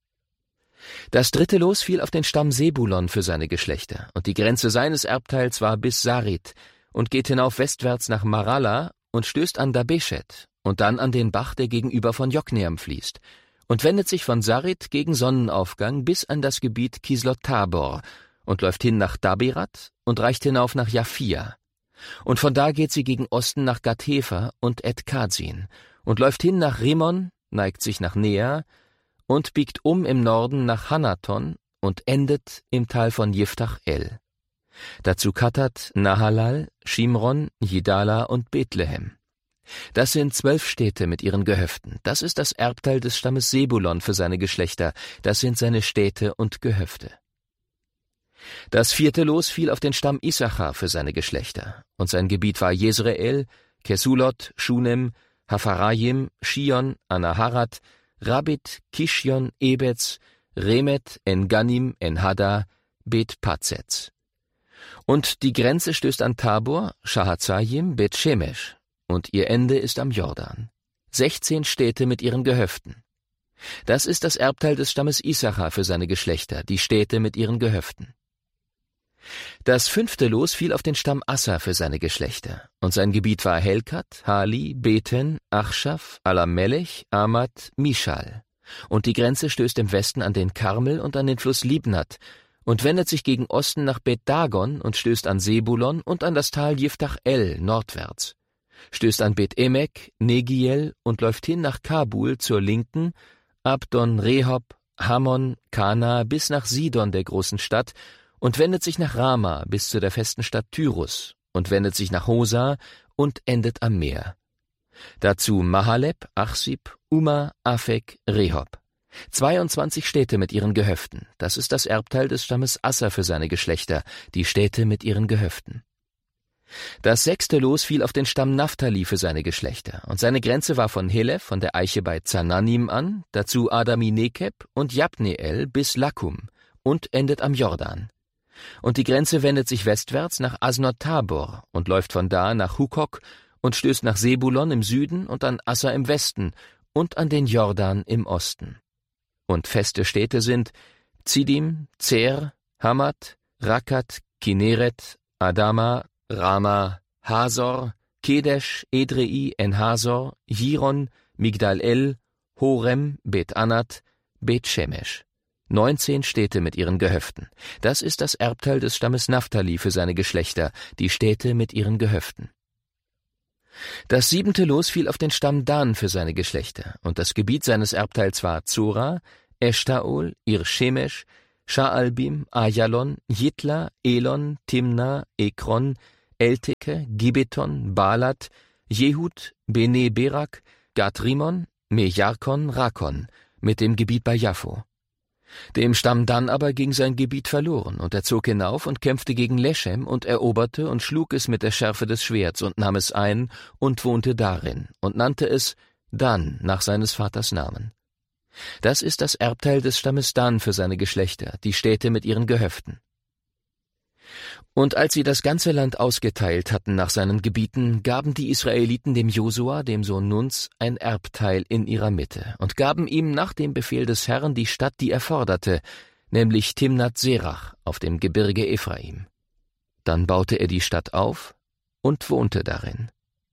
Das dritte Los fiel auf den Stamm Sebulon für seine Geschlechter, und die Grenze seines Erbteils war bis Sarit und geht hinauf westwärts nach Marala und stößt an Dabeshet und dann an den Bach, der gegenüber von Jokneam fließt, und wendet sich von Sarit gegen Sonnenaufgang bis an das Gebiet Kislot Tabor und läuft hin nach Daberat und reicht hinauf nach Japhia. Und von da geht sie gegen Osten nach Gath-Hefer und Et-Kazin und läuft hin nach Rimmon, neigt sich nach Nea und biegt im Norden nach Hanaton und endet im Tal von Jiftach-El. Dazu Katat, Nahalal, Shimron, Jidala und Bethlehem. Das sind 12 Städte mit ihren Gehöften. Das ist das Erbteil des Stammes Sebulon für seine Geschlechter. Das sind seine Städte und Gehöfte. Das vierte Los fiel auf den Stamm Issachar für seine Geschlechter, und sein Gebiet war Jezreel, Kesulot, Shunem, Hapharaim, Shion, Anaharat, Rabit, Kishion, Ebetz, Remet, En-Ganim, En-Hada, Bet-Pazetz. Und die Grenze stößt an Tabor, Shahatzayim, Bet-Shemesh, und ihr Ende ist am Jordan. 16 Städte mit ihren Gehöften. Das ist das Erbteil des Stammes Issachar für seine Geschlechter, die Städte mit ihren Gehöften. Das fünfte Los fiel auf den Stamm Asser für seine Geschlechter, und sein Gebiet war Helkat, Hali, Beten, Achschaf, Alamelech, Amat, Mishal. Und die Grenze stößt im Westen an den Karmel und an den Fluss Libnat und wendet sich gegen Osten nach Bet-Dagon und stößt an Sebulon und an das Tal Jiftach-El nordwärts, stößt an Bet-Emek, Negiel und läuft hin nach Kabul zur Linken, Abdon, Rehob, Hammon, Kana bis nach Sidon der großen Stadt und wendet sich nach Rama bis zu der festen Stadt Tyrus und wendet sich nach Hosa und endet am Meer. Dazu Mahaleb, Achsib, Uma, Afek, Rehob. 22 Städte mit ihren Gehöften. Das ist das Erbteil des Stammes Asser für seine Geschlechter, die Städte mit ihren Gehöften. Das sechste Los fiel auf den Stamm Naphtali für seine Geschlechter, und seine Grenze war von Helef, von der Eiche bei Zananim an, dazu Adami-Nekeb und Jabneel bis Lakum und endet am Jordan. Und die Grenze wendet sich westwärts nach Asnot Tabor und läuft von da nach Hukok und stößt nach Sebulon im Süden und an Asser im Westen und an den Jordan im Osten. Und feste Städte sind Zidim, Zer, Hamat, Rakat, Kineret, Adama, Rama, Hasor, Kedesh, Edrei, Enhasor, Jiron, Migdal-El, Horem, Bet-Anat, Bet-Shemesh. 19 Städte mit ihren Gehöften. Das ist das Erbteil des Stammes Naphtali für seine Geschlechter, die Städte mit ihren Gehöften. Das 7. Los fiel auf den Stamm Dan für seine Geschlechter, und das Gebiet seines Erbteils war Zora, Eshtaol, Ir-Shemesh, Sha'albim, Ayalon, Jitla, Elon, Timna, Ekron, Elteke, Gibeton, Balat, Jehud, Bene Berak, Gad-Rimon, Mejarkon, Rakon, mit dem Gebiet bei Jaffo. Dem Stamm Dan aber ging sein Gebiet verloren, und er zog hinauf und kämpfte gegen Leshem und eroberte und schlug es mit der Schärfe des Schwerts und nahm es ein und wohnte darin und nannte es Dan nach seines Vaters Namen. Das ist das Erbteil des Stammes Dan für seine Geschlechter, die Städte mit ihren Gehöften. Und als sie das ganze Land ausgeteilt hatten nach seinen Gebieten, gaben die Israeliten dem Josua, dem Sohn Nuns, ein Erbteil in ihrer Mitte und gaben ihm nach dem Befehl des Herrn die Stadt, die er forderte, nämlich Timnat-Serach auf dem Gebirge Ephraim. Dann baute er die Stadt auf und wohnte darin.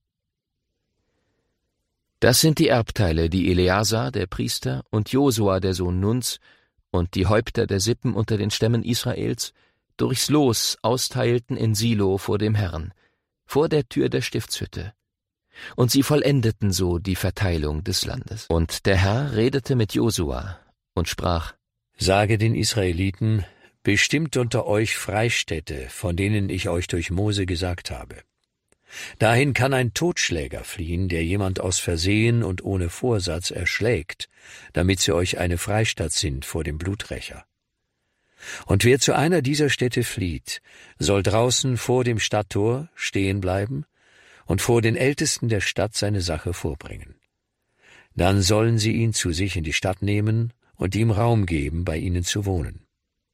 Das sind die Erbteile, die Eleazar, der Priester, und Josua, der Sohn Nuns, und die Häupter der Sippen unter den Stämmen Israels durchs Los austeilten in Silo vor dem Herrn, vor der Tür der Stiftshütte. Und sie vollendeten so die Verteilung des Landes. Und der Herr redete mit Josua und sprach: Sage den Israeliten, bestimmt unter euch Freistädte, von denen ich euch durch Mose gesagt habe. Dahin kann ein Totschläger fliehen, der jemand aus Versehen und ohne Vorsatz erschlägt, damit sie euch eine Freistatt sind vor dem Bluträcher. Und wer zu einer dieser Städte flieht, soll draußen vor dem Stadttor stehen bleiben und vor den Ältesten der Stadt seine Sache vorbringen. Dann sollen sie ihn zu sich in die Stadt nehmen und ihm Raum geben, bei ihnen zu wohnen.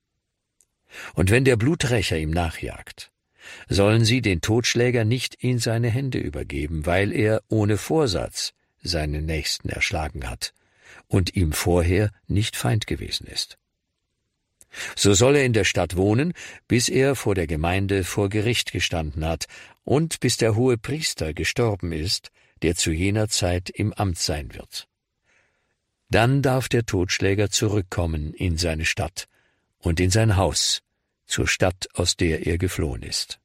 Und wenn der Bluträcher ihm nachjagt, sollen sie den Totschläger nicht in seine Hände übergeben, weil er ohne Vorsatz seinen Nächsten erschlagen hat und ihm vorher nicht Feind gewesen ist. So soll er in der Stadt wohnen, bis er vor der Gemeinde vor Gericht gestanden hat und bis der hohe Priester gestorben ist, der zu jener Zeit im Amt sein wird. Dann darf der Totschläger zurückkommen in seine Stadt und in sein Haus, zur Stadt, aus der er geflohen ist.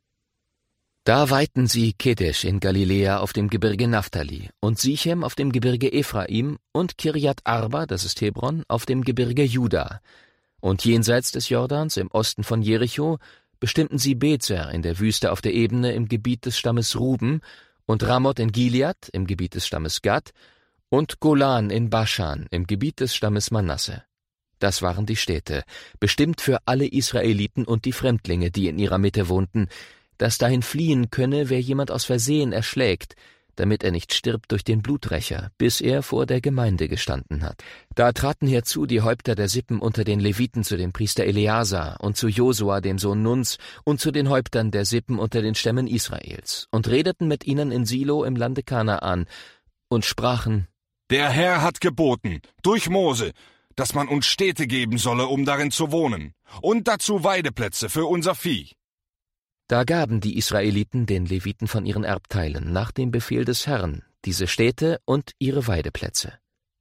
Da weihten sie Kedesh in Galiläa auf dem Gebirge Naphtali und Sichem auf dem Gebirge Ephraim und Kirjat Arba, das ist Hebron, auf dem Gebirge Juda. Und jenseits des Jordans, im Osten von Jericho, bestimmten sie Bezer in der Wüste auf der Ebene im Gebiet des Stammes Ruben und Ramoth in Gilead im Gebiet des Stammes Gad und Golan in Baschan im Gebiet des Stammes Manasse. Das waren die Städte, bestimmt für alle Israeliten und die Fremdlinge, die in ihrer Mitte wohnten, dass dahin fliehen könne, wer jemand aus Versehen erschlägt, damit er nicht stirbt durch den Bluträcher, bis er vor der Gemeinde gestanden hat. Da traten herzu die Häupter der Sippen unter den Leviten zu dem Priester Eleazar und zu Josua, dem Sohn Nuns, und zu den Häuptern der Sippen unter den Stämmen Israels, und redeten mit ihnen in Silo im Lande Kanaan, und sprachen: Der Herr hat geboten, durch Mose, dass man uns Städte geben solle, um darin zu wohnen, und dazu Weideplätze für unser Vieh. Da gaben die Israeliten den Leviten von ihren Erbteilen nach dem Befehl des Herrn diese Städte und ihre Weideplätze.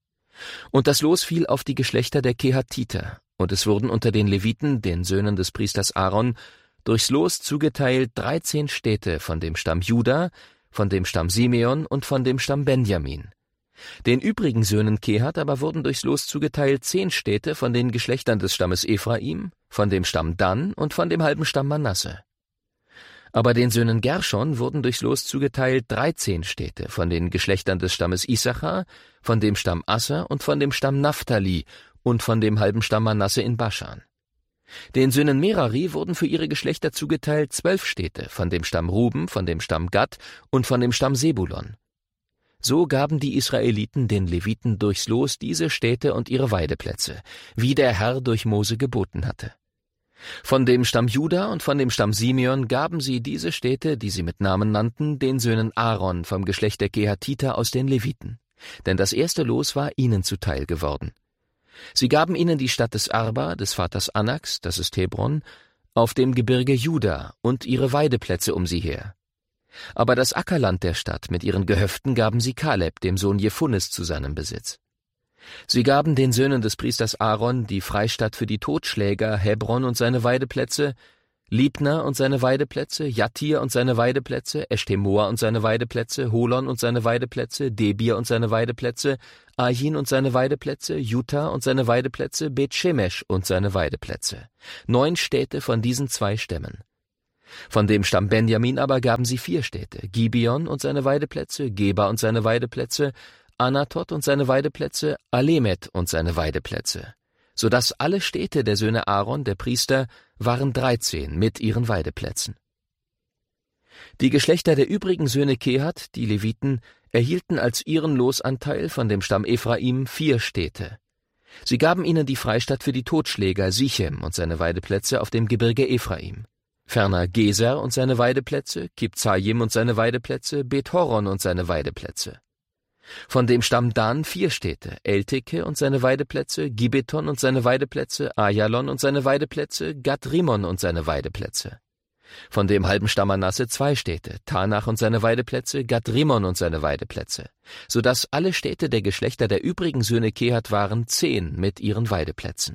Und das Los fiel auf die Geschlechter der Kehatiter, und es wurden unter den Leviten, den Söhnen des Priesters Aaron, durchs Los zugeteilt 13 Städte von dem Stamm Juda, von dem Stamm Simeon und von dem Stamm Benjamin. Den übrigen Söhnen Kehat aber wurden durchs Los zugeteilt 10 Städte von den Geschlechtern des Stammes Ephraim, von dem Stamm Dan und von dem halben Stamm Manasse. Aber den Söhnen Gershon wurden durchs Los zugeteilt 13 Städte von den Geschlechtern des Stammes Issachar, von dem Stamm Asser und von dem Stamm Naphtali und von dem halben Stamm Manasse in Baschan. Den Söhnen Merari wurden für ihre Geschlechter zugeteilt 12 Städte von dem Stamm Ruben, von dem Stamm Gad und von dem Stamm Sebulon. So gaben die Israeliten den Leviten durchs Los diese Städte und ihre Weideplätze, wie der Herr durch Mose geboten hatte. Von dem Stamm Juda und von dem Stamm Simeon gaben sie diese Städte, die sie mit Namen nannten, den Söhnen Aaron vom Geschlecht der Kehatiter aus den Leviten. Denn das erste Los war ihnen zuteil geworden. Sie gaben ihnen die Stadt des Arba, des Vaters Anaks, das ist Hebron, auf dem Gebirge Juda und ihre Weideplätze um sie her. Aber das Ackerland der Stadt mit ihren Gehöften gaben sie Kaleb, dem Sohn Jephunes, zu seinem Besitz. Sie gaben den Söhnen des Priesters Aaron die Freistatt für die Totschläger, Hebron und seine Weideplätze, Libna und seine Weideplätze, Jattir und seine Weideplätze, Eshtemoa und seine Weideplätze, Holon und seine Weideplätze, Debir und seine Weideplätze, Ajin und seine Weideplätze, Juta und seine Weideplätze, Bet-Shemesh und seine Weideplätze. 9 Städte von diesen 2 Stämmen. Von dem Stamm Benjamin aber gaben sie 4 Städte, Gibeon und seine Weideplätze, Geba und seine Weideplätze, Anatot und seine Weideplätze, Alemet und seine Weideplätze, so dass alle Städte der Söhne Aaron, der Priester, waren 13 mit ihren Weideplätzen. Die Geschlechter der übrigen Söhne Kehat, die Leviten, erhielten als ihren Losanteil von dem Stamm Ephraim 4 Städte. Sie gaben ihnen die Freistatt für die Totschläger Sichem und seine Weideplätze auf dem Gebirge Ephraim. Ferner Geser und seine Weideplätze, Kibzajim und seine Weideplätze, Bet-Horon und seine Weideplätze. Von dem Stamm Dan 4 Städte, Elteke und seine Weideplätze, Gibeton und seine Weideplätze, Ajalon und seine Weideplätze, Gad-Rimon und seine Weideplätze. Von dem halben Stamm Manasse 2 Städte, Tanach und seine Weideplätze, Gad-Rimon und seine Weideplätze, so dass alle Städte der Geschlechter der übrigen Söhne Kehat waren 10 mit ihren Weideplätzen.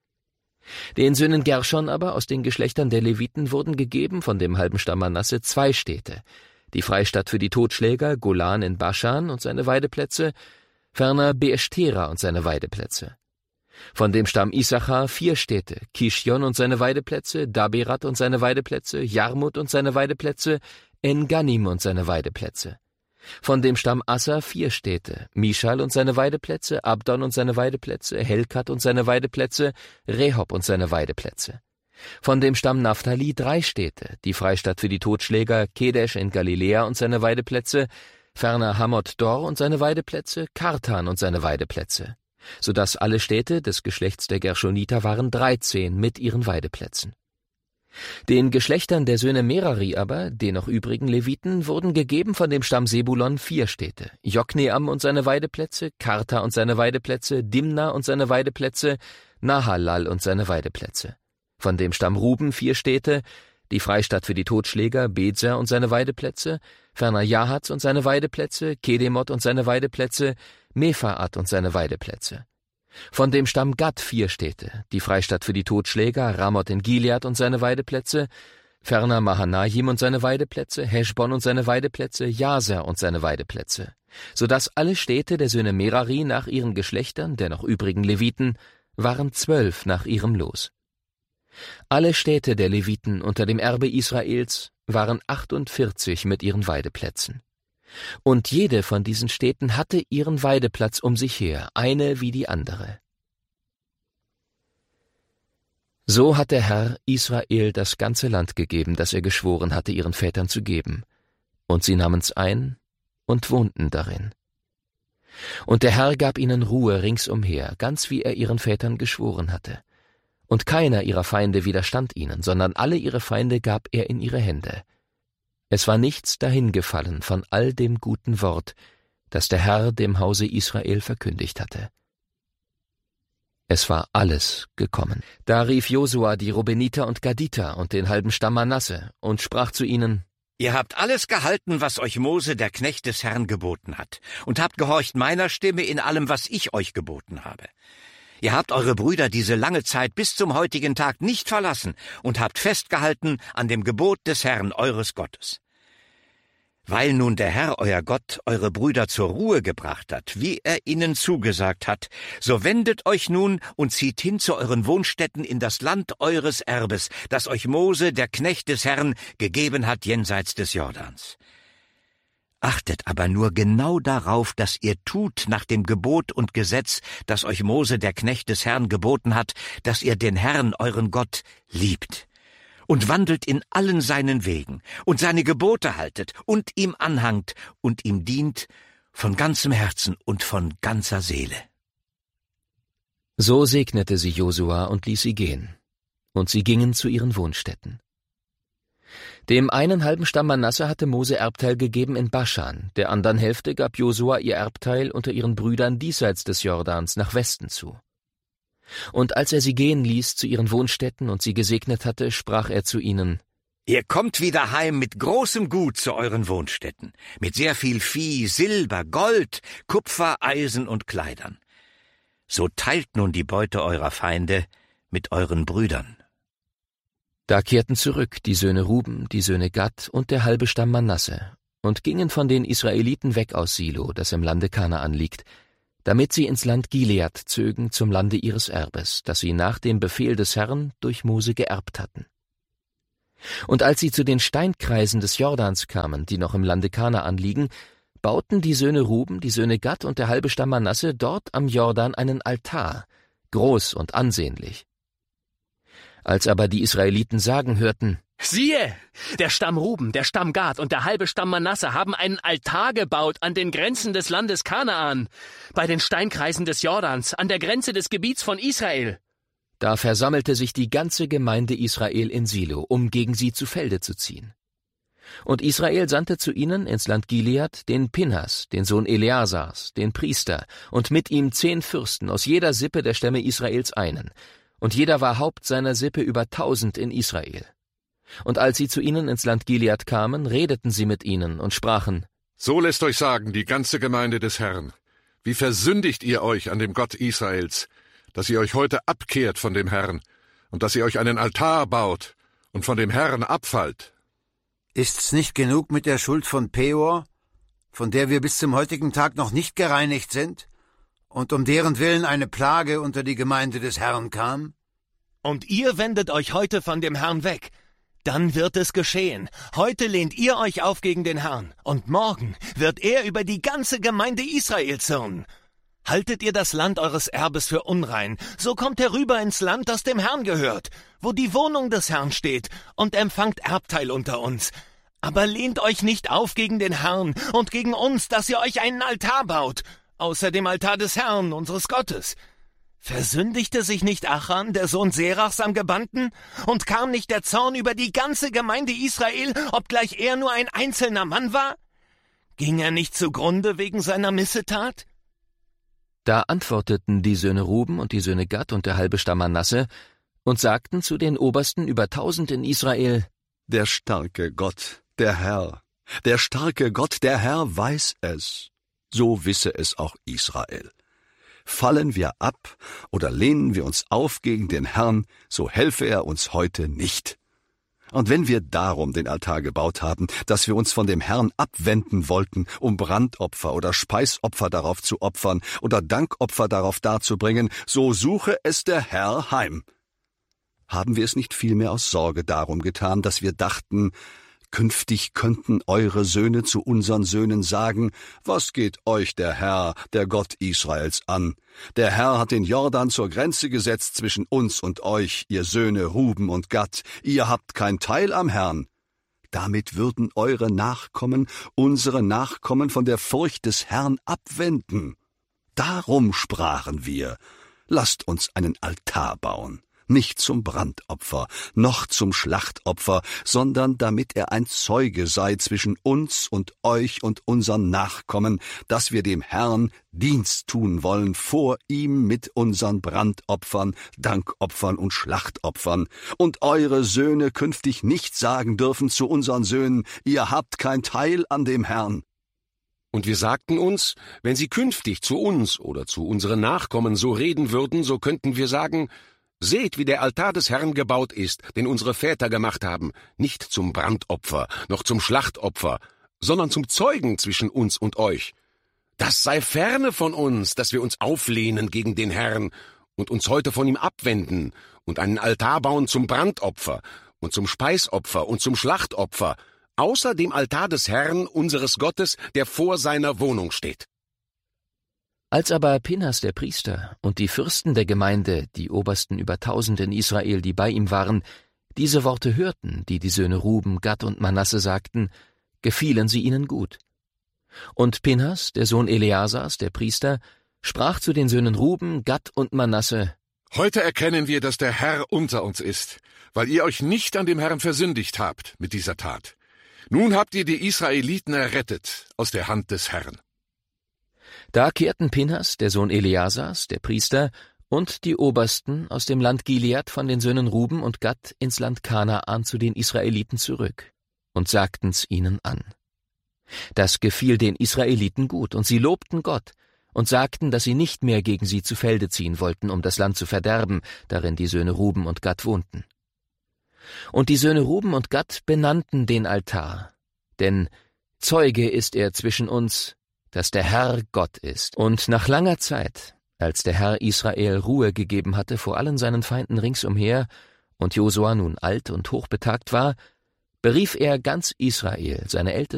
Den Söhnen Gershon aber aus den Geschlechtern der Leviten wurden gegeben von dem halben Stamm Manasse 2 Städte, die Freistatt für die Totschläger, Golan in Baschan und seine Weideplätze, ferner Beeshtera und seine Weideplätze. Von dem Stamm Issachar 4 Städte, Kishion und seine Weideplätze, Daberat und seine Weideplätze, Jarmut und seine Weideplätze, En-Ganim und seine Weideplätze. Von dem Stamm Asser 4 Städte, Mischal und seine Weideplätze, Abdon und seine Weideplätze, Helkat und seine Weideplätze, Rehob und seine Weideplätze. Von dem Stamm Naphtali 3 Städte, die Freistatt für die Totschläger, Kedesh in Galiläa und seine Weideplätze, ferner Hamot-Dor und seine Weideplätze, Kartan und seine Weideplätze, so dass alle Städte des Geschlechts der Gershoniter waren 13 mit ihren Weideplätzen. Den Geschlechtern der Söhne Merari aber, den noch übrigen Leviten, wurden gegeben von dem Stamm Sebulon 4 Städte, Jokneam und seine Weideplätze, Karta und seine Weideplätze, Dimna und seine Weideplätze, Nahalal und seine Weideplätze. Von dem Stamm Ruben 4 Städte, die Freistatt für die Totschläger, Bezer und seine Weideplätze, ferner Jahatz und seine Weideplätze, Kedemot und seine Weideplätze, Mefaat und seine Weideplätze. Von dem Stamm Gad 4 Städte, die Freistatt für die Totschläger, Ramoth in Gilead und seine Weideplätze, ferner Mahanajim und seine Weideplätze, Heschbon und seine Weideplätze, Jaser und seine Weideplätze, so dass alle Städte der Söhne Merari nach ihren Geschlechtern, der noch übrigen Leviten, waren 12 nach ihrem Los. Alle Städte der Leviten unter dem Erbe Israels waren 48 mit ihren Weideplätzen. Und jede von diesen Städten hatte ihren Weideplatz um sich her, eine wie die andere. So hat der Herr Israel das ganze Land gegeben, das er geschworen hatte, ihren Vätern zu geben, und sie nahmen's ein und wohnten darin. Und der Herr gab ihnen Ruhe ringsumher, ganz wie er ihren Vätern geschworen hatte. Und keiner ihrer Feinde widerstand ihnen, sondern alle ihre Feinde gab er in ihre Hände. Es war nichts dahingefallen von all dem guten Wort, das der Herr dem Hause Israel verkündigt hatte. Es war alles gekommen. Da rief Josua die Rubeniter und Gaditer und den halben Stamm Manasse und sprach zu ihnen: Ihr habt alles gehalten, was euch Mose, der Knecht des Herrn, geboten hat, und habt gehorcht meiner Stimme in allem, was ich euch geboten habe. Ihr habt eure Brüder diese lange Zeit bis zum heutigen Tag nicht verlassen und habt festgehalten an dem Gebot des Herrn, eures Gottes. Weil nun der Herr, euer Gott, eure Brüder zur Ruhe gebracht hat, wie er ihnen zugesagt hat, so wendet euch nun und zieht hin zu euren Wohnstätten in das Land eures Erbes, das euch Mose, der Knecht des Herrn, gegeben hat jenseits des Jordans. Achtet aber nur genau darauf, dass ihr tut nach dem Gebot und Gesetz, das euch Mose, der Knecht des Herrn, geboten hat, dass ihr den Herrn, euren Gott, liebt und wandelt in allen seinen Wegen und seine Gebote haltet und ihm anhangt und ihm dient von ganzem Herzen und von ganzer Seele. So segnete sie Josua und ließ sie gehen, und sie gingen zu ihren Wohnstätten. Dem einen halben Stamm Manasse hatte Mose Erbteil gegeben in Baschan, der anderen Hälfte gab Josua ihr Erbteil unter ihren Brüdern diesseits des Jordans nach Westen zu. Und als er sie gehen ließ zu ihren Wohnstätten und sie gesegnet hatte, sprach er zu ihnen: Ihr kommt wieder heim mit großem Gut zu euren Wohnstätten, mit sehr viel Vieh, Silber, Gold, Kupfer, Eisen und Kleidern. So teilt nun die Beute eurer Feinde mit euren Brüdern. Da kehrten zurück die Söhne Ruben, die Söhne Gad und der halbe Stamm Manasse und gingen von den Israeliten weg aus Silo, das im Lande Kanaan liegt, damit sie ins Land Gilead zögen zum Lande ihres Erbes, das sie nach dem Befehl des Herrn durch Mose geerbt hatten. Und als sie zu den Steinkreisen des Jordans kamen, die noch im Lande Kanaan liegen, bauten die Söhne Ruben, die Söhne Gad und der halbe Stamm Manasse dort am Jordan einen Altar, groß und ansehnlich. Als aber die Israeliten sagen hörten: Siehe, der Stamm Ruben, der Stamm Gad und der halbe Stamm Manasse haben einen Altar gebaut an den Grenzen des Landes Kanaan, bei den Steinkreisen des Jordans, an der Grenze des Gebiets von Israel. Da versammelte sich die ganze Gemeinde Israel in Silo, um gegen sie zu Felde zu ziehen. Und Israel sandte zu ihnen ins Land Gilead den Pinhas, den Sohn Eleasars, den Priester, und mit ihm 10 Fürsten aus jeder Sippe der Stämme Israels einen, und jeder war Haupt seiner Sippe über 1000 in Israel. Und als sie zu ihnen ins Land Gilead kamen, redeten sie mit ihnen und sprachen: So lässt euch sagen, die ganze Gemeinde des Herrn, wie versündigt ihr euch an dem Gott Israels, dass ihr euch heute abkehrt von dem Herrn und dass ihr euch einen Altar baut und von dem Herrn abfallt. Ist's nicht genug mit der Schuld von Peor, von der wir bis zum heutigen Tag noch nicht gereinigt sind, und um deren Willen eine Plage unter die Gemeinde des Herrn kam? Und ihr wendet euch heute von dem Herrn weg. Dann wird es geschehen. Heute lehnt ihr euch auf gegen den Herrn, und morgen wird er über die ganze Gemeinde Israel zürnen. Haltet ihr das Land eures Erbes für unrein, so kommt herüber ins Land, das dem Herrn gehört, wo die Wohnung des Herrn steht, und empfangt Erbteil unter uns. Aber lehnt euch nicht auf gegen den Herrn und gegen uns, dass ihr euch einen Altar baut, außer dem Altar des Herrn, unseres Gottes. Versündigte sich nicht Achan, der Sohn Serachs, am Gebannten, und kam nicht der Zorn über die ganze Gemeinde Israel, obgleich er nur ein einzelner Mann war? Ging er nicht zugrunde wegen seiner Missetat? Da antworteten die Söhne Ruben und die Söhne Gad und der halbe Stamm Manasse und sagten zu den Obersten über 1000 in Israel: Der starke Gott, der Herr, der starke Gott, der Herr weiß es. So wisse es auch Israel. Fallen wir ab oder lehnen wir uns auf gegen den Herrn, so helfe er uns heute nicht. Und wenn wir darum den Altar gebaut haben, dass wir uns von dem Herrn abwenden wollten, um Brandopfer oder Speisopfer darauf zu opfern oder Dankopfer darauf darzubringen, so suche es der Herr heim. Haben wir es nicht vielmehr aus Sorge darum getan, dass wir dachten, künftig könnten eure Söhne zu unseren Söhnen sagen: Was geht euch der Herr, der Gott Israels, an? Der Herr hat den Jordan zur Grenze gesetzt zwischen uns und euch, ihr Söhne Ruben und Gad. Ihr habt kein Teil am Herrn. Damit würden eure Nachkommen, unsere Nachkommen, von der Furcht des Herrn abwenden. Darum sprachen wir: Lasst uns einen Altar bauen. Nicht zum Brandopfer, noch zum Schlachtopfer, sondern damit er ein Zeuge sei zwischen uns und euch und unseren Nachkommen, dass wir dem Herrn Dienst tun wollen vor ihm mit unseren Brandopfern, Dankopfern und Schlachtopfern, und eure Söhne künftig nicht sagen dürfen zu unseren Söhnen: Ihr habt kein Teil an dem Herrn. Und wir sagten uns, wenn sie künftig zu uns oder zu unseren Nachkommen so reden würden, so könnten wir sagen: Seht, wie der Altar des Herrn gebaut ist, den unsere Väter gemacht haben, nicht zum Brandopfer, noch zum Schlachtopfer, sondern zum Zeugen zwischen uns und euch. Das sei ferne von uns, dass wir uns auflehnen gegen den Herrn und uns heute von ihm abwenden und einen Altar bauen zum Brandopfer und zum Speisopfer und zum Schlachtopfer, außer dem Altar des Herrn, unseres Gottes, der vor seiner Wohnung steht. Als aber Pinhas der Priester und die Fürsten der Gemeinde, die Obersten über 1000 in Israel, die bei ihm waren, diese Worte hörten, die die Söhne Ruben, Gad und Manasse sagten, gefielen sie ihnen gut. Und Pinhas, der Sohn Eleasars, der Priester, sprach zu den Söhnen Ruben, Gad und Manasse: Heute erkennen wir, dass der Herr unter uns ist, weil ihr euch nicht an dem Herrn versündigt habt mit dieser Tat. Nun habt ihr die Israeliten errettet aus der Hand des Herrn. Da kehrten Pinhas, der Sohn Eleasars, der Priester, und die Obersten aus dem Land Gilead von den Söhnen Ruben und Gad ins Land Kanaan zu den Israeliten zurück und sagten's ihnen an. Das gefiel den Israeliten gut, und sie lobten Gott und sagten, dass sie nicht mehr gegen sie zu Felde ziehen wollten, um das Land zu verderben, darin die Söhne Ruben und Gad wohnten. Und die Söhne Ruben und Gad benannten den Altar, denn Zeuge ist er zwischen uns, dass der Herr Gott ist. Und nach langer Zeit, als der Herr Israel Ruhe gegeben hatte vor allen seinen Feinden ringsumher und Josua nun alt und hochbetagt war, berief er ganz Israel, seine Ältesten